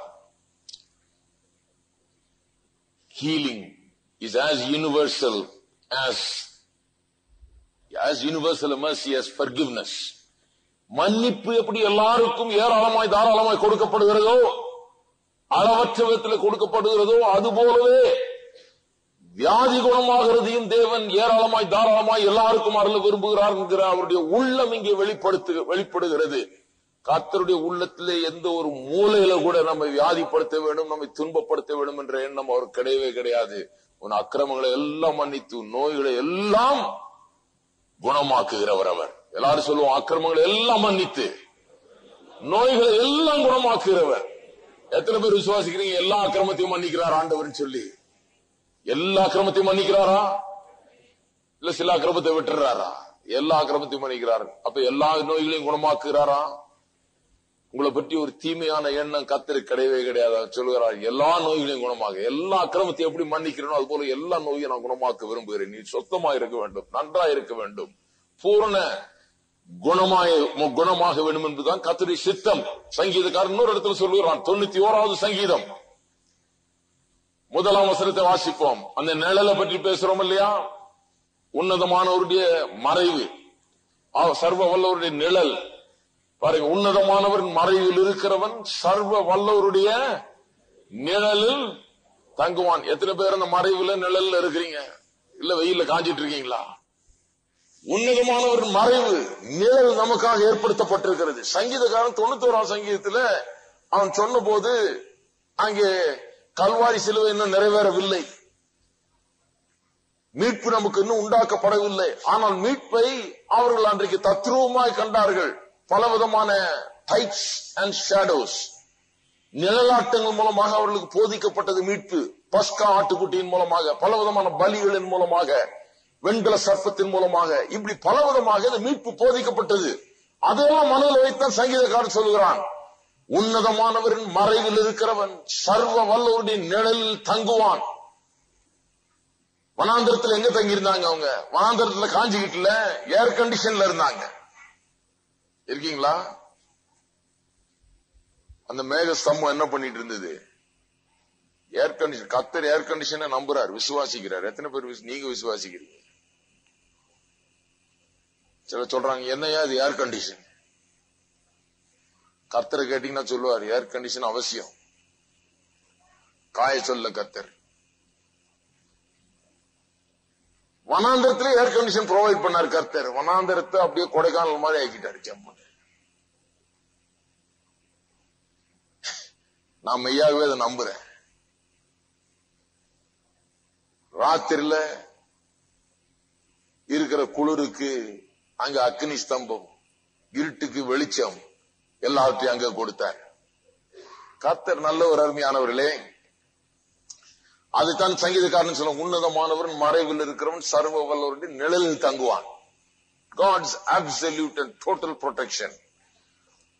Healing is as universal a mercy as forgiveness. மன்னிப்பு எப்படி எல்லாருக்கும் ஏராளமாய் தாராளமாய் கொடுக்கப்படுகிறதோ, அளவற்ற விதத்தில் கொடுக்கப்படுகிறதோ, அதுபோலவே வியாதி குணமாகிறதையும் தேவன் ஏராளமாய் தாராளமாய் எல்லாருக்கும் அருள விரும்புகிறார் என்கிற அவருடைய உள்ளம் இங்கே வெளிப்படுகிறது. கர்த்தருடைய உள்ளத்திலே எந்த ஒரு மூலையில கூட நம்மை வியாதிப்படுத்த வேண்டும், நம்மை துன்பப்படுத்த வேண்டும் என்ற எண்ணம் அவர் கிடையவே கிடையாது. உன் அக்கிரமங்களை எல்லாம் மன்னித்து நோய்களை எல்லாம் குணமாக்குகிறவர் அவர். எல்லாரும் சொல்லுவோம், அக்கிரமங்களை எல்லாம் மன்னித்து நோய்களை எல்லாம் குணமாக்குகிறவர். எத்தனை பேர் விசுவாசிக்கிறீங்க எல்லா அக்கிரமத்தையும் மன்னிக்கிறார் ஆண்டவர் சொல்லி? எல்லா அக்கிரமத்தையும் மன்னிக்கிறாரா? இல்ல சில அக்கிரமத்தை விட்டுறாரா? எல்லா அக்கிரமத்தையும் மன்னிக்கிறார். அப்ப எல்லா நோய்களையும் குணமாக்குகிறாரா? உங்களை பற்றி ஒரு தீமையான எண்ணம் கர்த்தருக்கு கிடையவே கிடையாது. சொல்லுகிறார், எல்லா நோய்களையும் குணமாக. எல்லா அக்கிரமத்தையும் எப்படி மன்னிக்கிறேனோ அது போல எல்லா நோயையும் நான் குணமாக்க விரும்புகிறேன். நீ சொத்தமா இருக்க வேண்டும், நன்றா இருக்க வேண்டும், பூரண குணமாக வேண்டும் என்பதுதான் கர்த்தருடைய சித்தம். சங்கீதக்காரன் இன்னொரு இடத்துல சொல்லுகிறான், 91வது சங்கீதம் 1ஆம் வசனத்தை வாசிப்போம். அந்த நிழலை பற்றி பேசுறோம் இல்லையா? உன்னதமானவருடைய மறைவு, சர்வ வல்லவருடைய நிழல். பாருங்க, உன்னதமானவர் மறைவில் இருக்கிறவன் சர்வ வல்லவருடைய நிழலில் தங்குவான். எத்தனை பேர் அந்த மறைவுல நிழல்ல இருக்கிறீங்க? இல்ல வெயில்ல காஞ்சிட்டு இருக்கீங்களா? உன்னதமானவர் மறைவு நிழல் நமக்காக ஏற்படுத்தப்பட்டிருக்கிறது. சங்கீதக்காரன் 91ஆம் சங்கீதத்துல அவன் சொன்ன போது அங்கே கல்வாரி சிலுவை இன்னும் நிறைவேறவில்லை, மீட்பு நமக்கு இன்னும் உண்டாக்கப்படவில்லை. ஆனால் மீட்பை அவர்கள் அன்றைக்கு தத்ரூபமாய் கண்டார்கள். பலவிதமான டைப்ஸ் அண்ட் ஷேடோஸ், நிழலாட்டங்கள் மூலமாக அவர்களுக்கு போதிக்கப்பட்டது மீட்பு. பஸ்கா ஆட்டுக்குட்டியின் மூலமாக, பலவிதமான பலிகளின் மூலமாக, வெண்கல சர்ப்பத்தின் மூலமாக, இப்படி பலவிதமாக இந்த மீட்பு போதிக்கப்பட்டது. அதெல்லாம் மனதில் வைத்தான் சங்கீதக்காரன் சொல்கிறான், உன்னதமானவரின் மறைவில் இருக்கிறவன் சர்வ வல்லவருடைய நிழலில் தங்குவான். வனாந்தரத்தில் எங்க தங்கி இருந்தாங்க? அவங்க வனாந்தரத்துல காஞ்சிக்கிட்டுல ஏர் கண்டிஷன்ல இருந்தாங்க. இருக்கீங்களா? அந்த மேக ஸ்தம்பம் என்ன பண்ணிட்டு இருந்தது? Air condition. கர்த்தர் ஏர் கண்டிஷனை நம்புறார், விசுவாசிக்கிறார். எத்தனை பேர் நீங்க விசுவாசிக்கிறீங்க? சில சொல்றாங்க, என்னையா இது ஏர் கண்டிஷன்? கர்த்தரை கேட்டீங்கன்னா சொல்லுவார், ஏர் கண்டிஷன் அவசியம். காய சொல்ல கர்த்தர். வனாந்தரத்திலே ஏர் கண்டிஷன் ப்ரொவைட் பண்ணார் கர்த்தர். வனாந்தரத்தை அப்படியே கொடைக்கானல் மாதிரி ஆக்கிட்டாரு. ஜம்மு. நான் மெய்யாகவே அதை நம்புறேன். ராத்திரில இருக்கிற குளிருக்கு அங்க அக்னி ஸ்தம்பம், இருட்டுக்கு வெளிச்சம், எல்லாவற்றையும் அங்க கொடுத்தார் கர்த்தர். நல்ல ஒரு அருமையானவர்களே, அதுதான் சங்கீதக்காரன் சொல்ல, உன்னதமானவன் மறைவில் இருக்கிறவன் சர்வ வல்லவருடைய நிழலில் தங்குவான். God's absolute and total protection.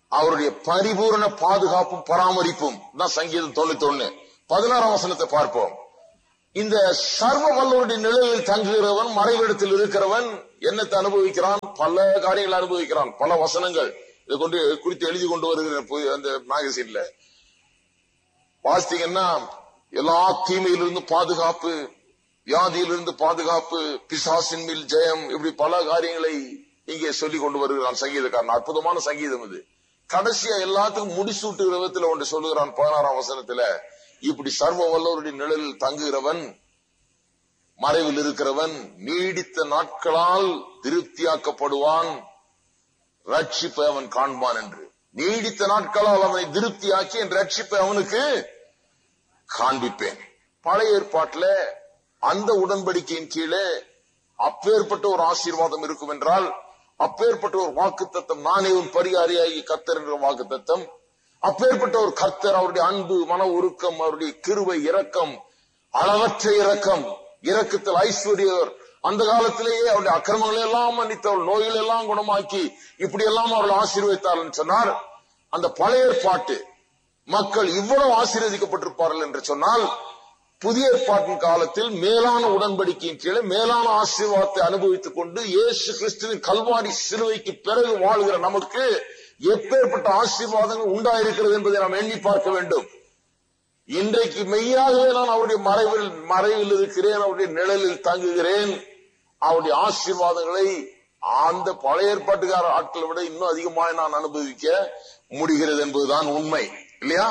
அவருடைய பரிபூரண பாதுகாப்பும் பராமரிப்பும் தான் சங்கீதம் 91. 16ஆம் வசனத்தை பார்ப்போம். இந்த சர்வ வல்லவருடைய நிழலில் தங்குகிறவன், மறைவிடத்தில் இருக்கிறவன் என்னத்தை அனுபவிக்கிறான்? பல காரியங்களை அனுபவிக்கிறான். பல வசனங்கள் இதை கொண்டு குறித்து எழுதி கொண்டு வருகிற அந்த மேகசின்ல வாசித்தீங்கன்னா எல்லா தீமையிலிருந்து பாதுகாப்பு, வியாதியிலிருந்து பாதுகாப்பு, பிசாசின் மேல் ஜெயம், இப்படி பல காரியங்களை இங்கே சொல்லி கொண்டு வருகிறான் சங்கீதக்காரன். அற்புதமான சங்கீதம் இது. கடைசியா எல்லாத்துக்கும் முடிசூட்டுகிற விதத்துல ஒன்று சொல்லுகிறான் 16ஆம் வசனத்துல. இப்படி சர்வ வல்லவருடைய நிழலில் தங்குகிறவன், மறைவில் இருக்கிறவன் நீடித்த நாட்களால் திருப்தியாக்கப்படுவான், ரட்சிப்பை அவன் காண்பான் என்று. நீடித்த நாட்களால் அவனை திருப்தியாக்கி என் ரட்சிப்பை அவனுக்கு காண்பிப்பேன். பழைய ஏற்பாட்டுல அந்த உடன்படிக்கையின் கீழே அப்பேற்பட்ட ஒரு ஆசீர்வாதம் இருக்கும் என்றால், அப்பேற்பட்ட ஒரு வாக்குத்தத்தம், நானே உன் பரிகாரியாகி கர்த்தர் என்ற வாக்குத்தத்தம், அப்பேற்பட்ட ஒரு கர்த்தர், அவருடைய அன்பு, மன உருக்கம், அவருடைய கிருபை, இரக்கம், அளவற்ற இரக்கம், இரக்கத்தில் ஐஸ்வர்யர், அந்த காலத்திலேயே அவருடைய அக்கிரமங்களை எல்லாம் மன்னித்தவர், நோய்கள் எல்லாம் குணமாக்கி இப்படி எல்லாம் அவர்கள் ஆசீர்வதித்தார் என்று சொன்னார். அந்த பழைய ஏற்பாட்டு மக்கள் இவ்வளவு ஆசீர்வதிக்கப்பட்டிருப்பார்கள் என்று சொன்னால், புதிய ஏற்பாட்டின் காலத்தில் மேலான உடன்படிக்கையின் கீழே மேலான ஆசீர்வாதத்தை அனுபவித்துக் கொண்டு இயேசு கிறிஸ்துவின் கல்வாரி சிலுவைக்கு பிறகு வாழ்கிற நமக்கு எப்பேற்பட்ட ஆசீர்வாதங்கள் உண்டாயிருக்கிறது என்பதை நாம் எண்ணி பார்க்க வேண்டும். இன்றைக்கு மெய்யாகவே நான் அவருடைய மறைவில் இருக்கிறேன், அவருடைய நிழலில் தங்குகிறேன். அவருடைய ஆசீர்வாதங்களை அந்த பழைய ஏற்பாட்டுக்கார ஆட்களை விட இன்னும் அதிகமாக நான் அனுபவிக்க முடிகிறது என்பதுதான் உண்மை, இல்லையா?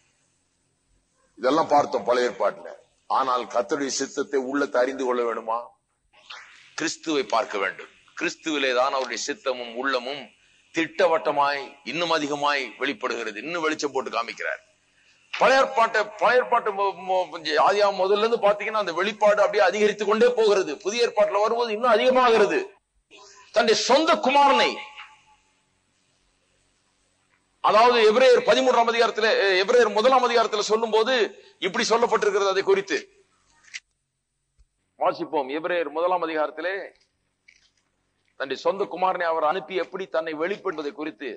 இதெல்லாம் பார்த்தோம் பழைய ஏற்பாட்டுல. ஆனால் கர்த்தருடைய சித்தத்தை உள்ளத்தை அறிந்து கொள்ள வேண்டுமா? கிறிஸ்துவை பார்க்க வேண்டும். கிறிஸ்துவிலே தான் அவருடைய சித்தமும் உள்ளமும் திட்டவட்டமாய் இன்னும் அதிகமாய் வெளிப்படுகிறது. இன்னும் வெளிச்சம் போட்டு காமிக்கிறார். பழைய ஏற்பாட்டு ஆதியாகமம் முதல்ல இருந்து பாத்தீங்கன்னா அந்த வெளிப்பாடு அப்படியே அதிகரித்துக் கொண்டே போகிறது. புதிய ஏற்பாட்டுல வரும்போது இன்னும் அதிகமாகிறது. தன்னுடைய சொந்த குமாரனை, அதாவது எபிரேயர் 13ஆம் அதிகாரத்தில், எபிரேயர் 1ஆம் அதிகாரத்தில் சொல்லும் போது இப்படி சொல்லப்பட்டிருக்கிறது. அதை குறித்து வாசிப்போம். எபிரேயர் 1ஆம் அதிகாரத்திலே தன்னுடைய சொந்த குமாரனை அவர் அனுப்பி எப்படி தன்னை வெளிப்படுவதை குறித்து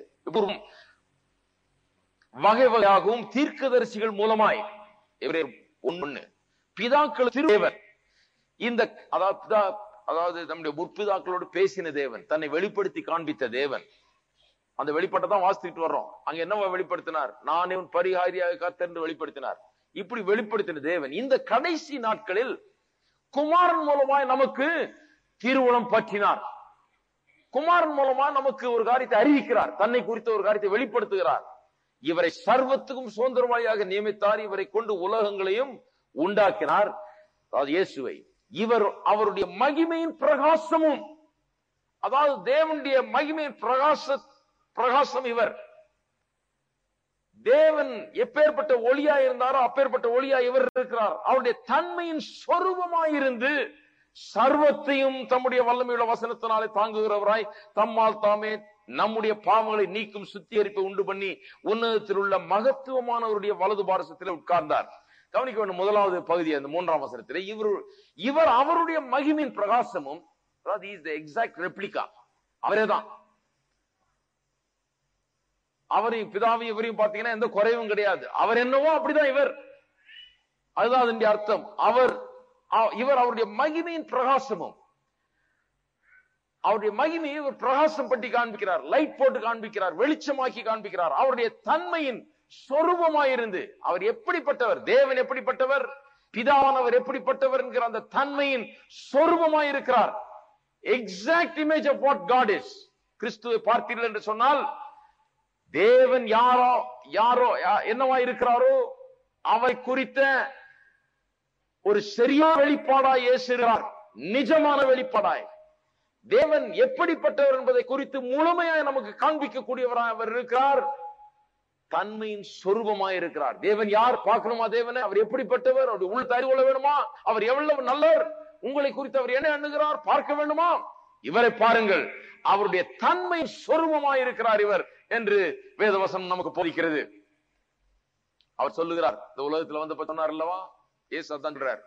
வகை வகையாகவும் தீர்க்கதரிசிகள் மூலமாய், எபிரேயர் 1 பிதாக்கள் தேவன், இந்த அதாவது நம்முடைய முற்பிதாக்களோடு பேசின தேவன், தன்னை வெளிப்படுத்தி காண்பித்த தேவன், அந்த வெளிப்பாட்டை தான் வாசித்துட்டு வர்றோம். அங்க என்ன வெளிப்படுத்தினார்? நானே உன் பரிகாரியாக கர்த்தர் என்று வெளிப்படுத்தினார். இப்படி வெளிப்படுத்தின தேவன் இந்த கடைசி நாட்களில் குமாரன் மூலமாய் நமக்கு திருவுளம் பற்றினார். குமாரன் மூலமா நமக்கு ஒரு காரியத்தை அறிவிக்கிறார், தன்னை குறித்த ஒரு காரியத்தை வெளிப்படுத்துகிறார். இவரை சர்வத்துக்கும் சுதந்திரவாளியாக நியமித்தார். இவரை கொண்டு உலகங்களையும் உண்டாக்கினார், அதாவது இயேசுவை. இவர் அவருடைய மகிமையின் பிரகாசமும், அதாவது தேவனுடைய மகிமையின் பிரகாசம் இவர். தேவன் எப்பேற்பட்ட ஒளியா இருந்தாரோ அப்பேற்பட்ட ஒளியா இவர் இருக்கிறார். அவருடைய தன்மையின் சொரூபமாயிருந்து சர்வத்தையும் தம்முடைய வல்லமையுள்ள வசனத்தினாலே தாங்குகிறவராய் தம்மால் தாமே நம்முடைய பாவங்களை நீக்கும் சுத்திகரிப்பை உண்டு பண்ணி உன்னதத்தில் உள்ள மகத்துவமானவருடைய வலது பாரசத்தில் உட்கார்ந்தார். கவனிக்க வேண்டும். முதலாவது பகுதி அந்த 3ஆம் வசனத்தில் இவர் அவருடைய மகிமையின் பிரகாசமும், அதாவது இஸ் தி எக்ஸாக்ட் ரெப்ளிகா, அவரேதான். அவரையும் பிதாவையும் இவரையும் பார்த்தீங்கன்னா எந்த குறைவும் கிடையாது. அவர் என்னவோ அப்படிதான் இவர். அதுதான் அதனுடைய அர்த்தம். இவர் அவருடைய மகிமையின் பிரகாசமும், அவருடைய மகிமையை ஒரு பிரகாசம் பற்றி காண்பிக்கிறார், லைட் போட்டு காண்பிக்கிறார், வெளிச்சமாக்கி காண்பிக்கிறார். அவருடைய தன்மையின் சொரூபமாயிருந்து அவர் எப்படிப்பட்டவர், தேவன் எப்படிப்பட்டவர், பிதாவானவர் எப்படிப்பட்டவர் என்கிற அந்த தன்மையின் சொரூபமாயிருக்கிறார். Exact image of what God is. கிறிஸ்துவை பார்த்தீர்கள் என்று சொன்னால் தேவன் யாரோ என்னவா இருக்கிறாரோ அவை குறித்த ஒரு சரியான வெளிப்பாடாய் இயேசுகிறார். நிஜமான வெளிப்பாடாய் தேவன் எப்படிப்பட்டவர் என்பதை குறித்து முழுமையாய் நமக்கு காண்பிக்கக்கூடியவராய் அவர் இருக்கிறார். தன்மையின் சொரூபமாய் இருக்கிறார். தேவன் யார் பார்க்கணுமா? தேவனை அவர் எப்படிப்பட்டவர், அவருடைய உள்ள அறிந்து கொள்ள வேணுமா? அவர் எவ்வளவு நல்லவர், உங்களை குறித்து அவர் என்ன எண்ணுகிறார் பார்க்க வேண்டுமா? இவரை பாருங்கள், அவருடைய தன்மை சொரூபமாய் இருக்கிறார் இவர் என்று வேதவசனம் நமக்கு போதிக்கிறது. அவர் சொல்லுகிறார், இந்த உலகத்தில் வந்து சொன்னார் அல்லவா, இயேசு அதான் சொல்றார்,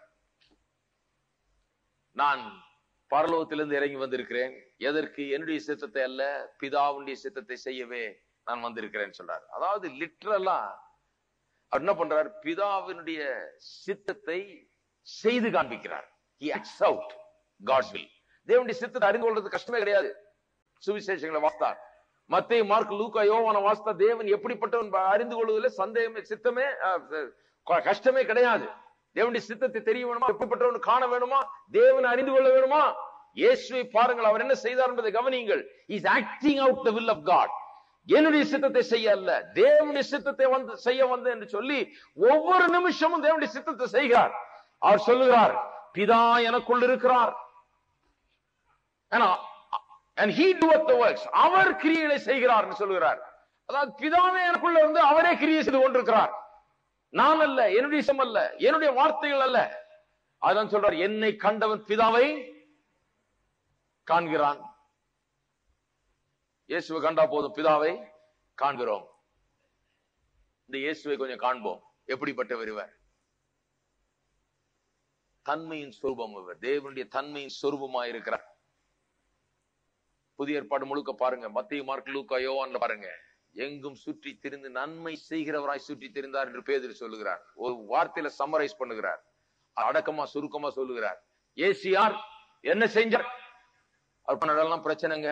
நான் பரலோகத்திலிருந்து இறங்கி வந்திருக்கிறேன். எதற்கு? என்னுடைய சித்தத்தை அல்ல, பிதாவுடைய சித்தத்தை செய்யவே நான் வந்திருக்கிறேன்னு சொல்றாரு. அதாவது லிட்டரலா அவர் என்ன பண்றார்? பிதாவினுடைய சித்தத்தை செய்து காண்பிக்கிறார். He acts out God's will. தேவனுடைய சித்தத்தை அறிந்து கொள்றது கஷ்டமே கிடையாது. சுவிசேஷங்களை வாசித்தார், மத்தேயு, மார்க், லூக்கா, யோவான வாசித்தா தேவன் எப்படிப்பட்டவன் அறிந்து கொள்வதில் சந்தேகமே சித்தமே கஷ்டமே கிடையாது. தேவனுடைய சித்தத்தை தெரிய வேணுமா, எப்படிப்பட்டவன் காண வேணுமா, தேவனை அறிந்து கொள்ள வேணுமா, இயேசுவை பாருங்கள், அவர் என்ன செய்தார் என்பதை கவனியுங்கள். He is acting out the will of God. என்னுடைய சித்தத்தை செய்ய அல்ல, தேவனுடைய சித்தத்தை செய்ய வந்து என்று சொல்லி ஒவ்வொரு நிமிஷமும் தேவனுடைய சித்தத்தை செய்கிறார். அவர் சொல்லுகிறார், பிதா எனக்குள் இருக்கிறார், and he doeth the works. அவர் கிரியைகளை செய்கிறார் என்று சொல்லுகிறார். அதாவது பிதாவே எனக்குள்ள இருந்து அவரே கிரியை செய்து கொண்டிருக்கிறார். நான் அல்ல, என்னுடைய இசம் அல்ல, என்னுடைய வார்த்தைகள் அல்ல. அதான் சொல்றார், என்னை கண்டவன் பிதாவை காண்கிறான். இயேசுவை கண்டா போதும், பிதாவை காண்கிறோம். இந்த இயேசுவை கொஞ்சம் காண்போம். எப்படிப்பட்டவர் இவர்? தன்மையின் சொரூபம் இவர், தேவனுடைய தன்மையின் சொரூபமாக இருக்கிறார். புதிய ஏற்பாடு முழுக்க பாருங்க, மத்தேயு, மார்க், லூக்கா, யோவான்ல பாருங்க, எங்கும் சுற்றி திரிந்து நன்மை செய்கிறவராய் சுற்றி திரிந்தார் என்று பேதுரு சொல்லுகிறார். ஒரு வார்த்தையில சம்மரைஸ் பண்ணுகிறார், அடக்கமா சுருக்கமா சொல்லுகிறார். இயேசு யார், என்ன செஞ்சார்? அவர் பண்ணதெல்லாம் பிரச்சனைங்க,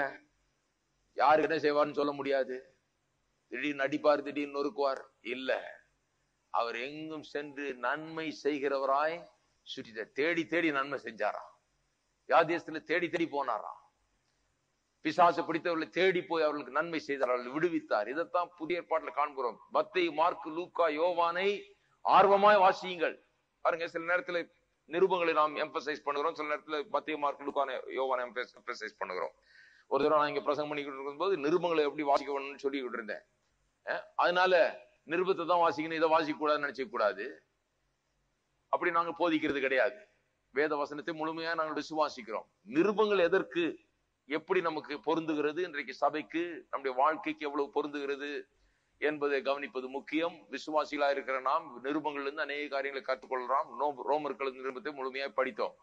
யாரு என்ன செய்வார்னு சொல்ல முடியாது. திடீர்னு அடிப்பார், திடீர்னு நொறுக்குவார் இல்ல. அவர் எங்கும் சென்று நன்மை செய்கிறவராய் சுற்றி தேடி தேடி நன்மை செஞ்சாராம். வியாதியஸ்துல தேடி தேடி போனாராம். பிசாசு பிடித்தவர்களை தேடி போய் அவர்களுக்கு நன்மை செய்தார், அவர்கள் விடுவித்தார். இதைத்தான் புதிய ஏற்பாட்டில் காண்கிறோம். மத்தேயு, மார்க், லூக்கா, யோவானை ஆர்வமாய் வாசியுங்கள். பாருங்க, சில நேரத்தில் நிருபங்களை நாம் எம்பசைஸ் பண்ணுகிறோம், சில நேரத்தில் மத்தேயு, மார்க், லூக்கா, யோவானை எம்பசைஸ் பண்ணுகிறோம். ஒரு தடவை நான் இங்க பிரசங்கம் பண்ணிக்கிட்டு இருக்கும்போது நிருபங்களை எப்படி வாசிக்க வேணும்னு சொல்லிக்கிட்டு இருந்தேன். அதனால நிருபத்தை தான் வாசிக்கணும், இதை வாசிக்க கூடாதுன்னு நினைச்ச கூடாது. அப்படி நாங்க போதிக்கிறது கிடையாது. வேத வசனத்தை முழுமையா நாங்கள் விசுவாசிக்கிறோம். நிருபங்கள் எதற்கு, எப்படி நமக்கு பொருந்துகிறது, இன்றைக்கு சபைக்கு நம்முடைய வாழ்க்கைக்கு எவ்வளவு பொருந்துகிறது என்பதை கவனிப்பது முக்கியம். விசுவாசிகளா இருக்கிற நாம் நிருபங்கள்ல இருந்து அநேக காரியங்களை கற்றுக்கொள்றோம். ரோமர்கள் நிருபத்தை முழுமையாக படித்தோம்.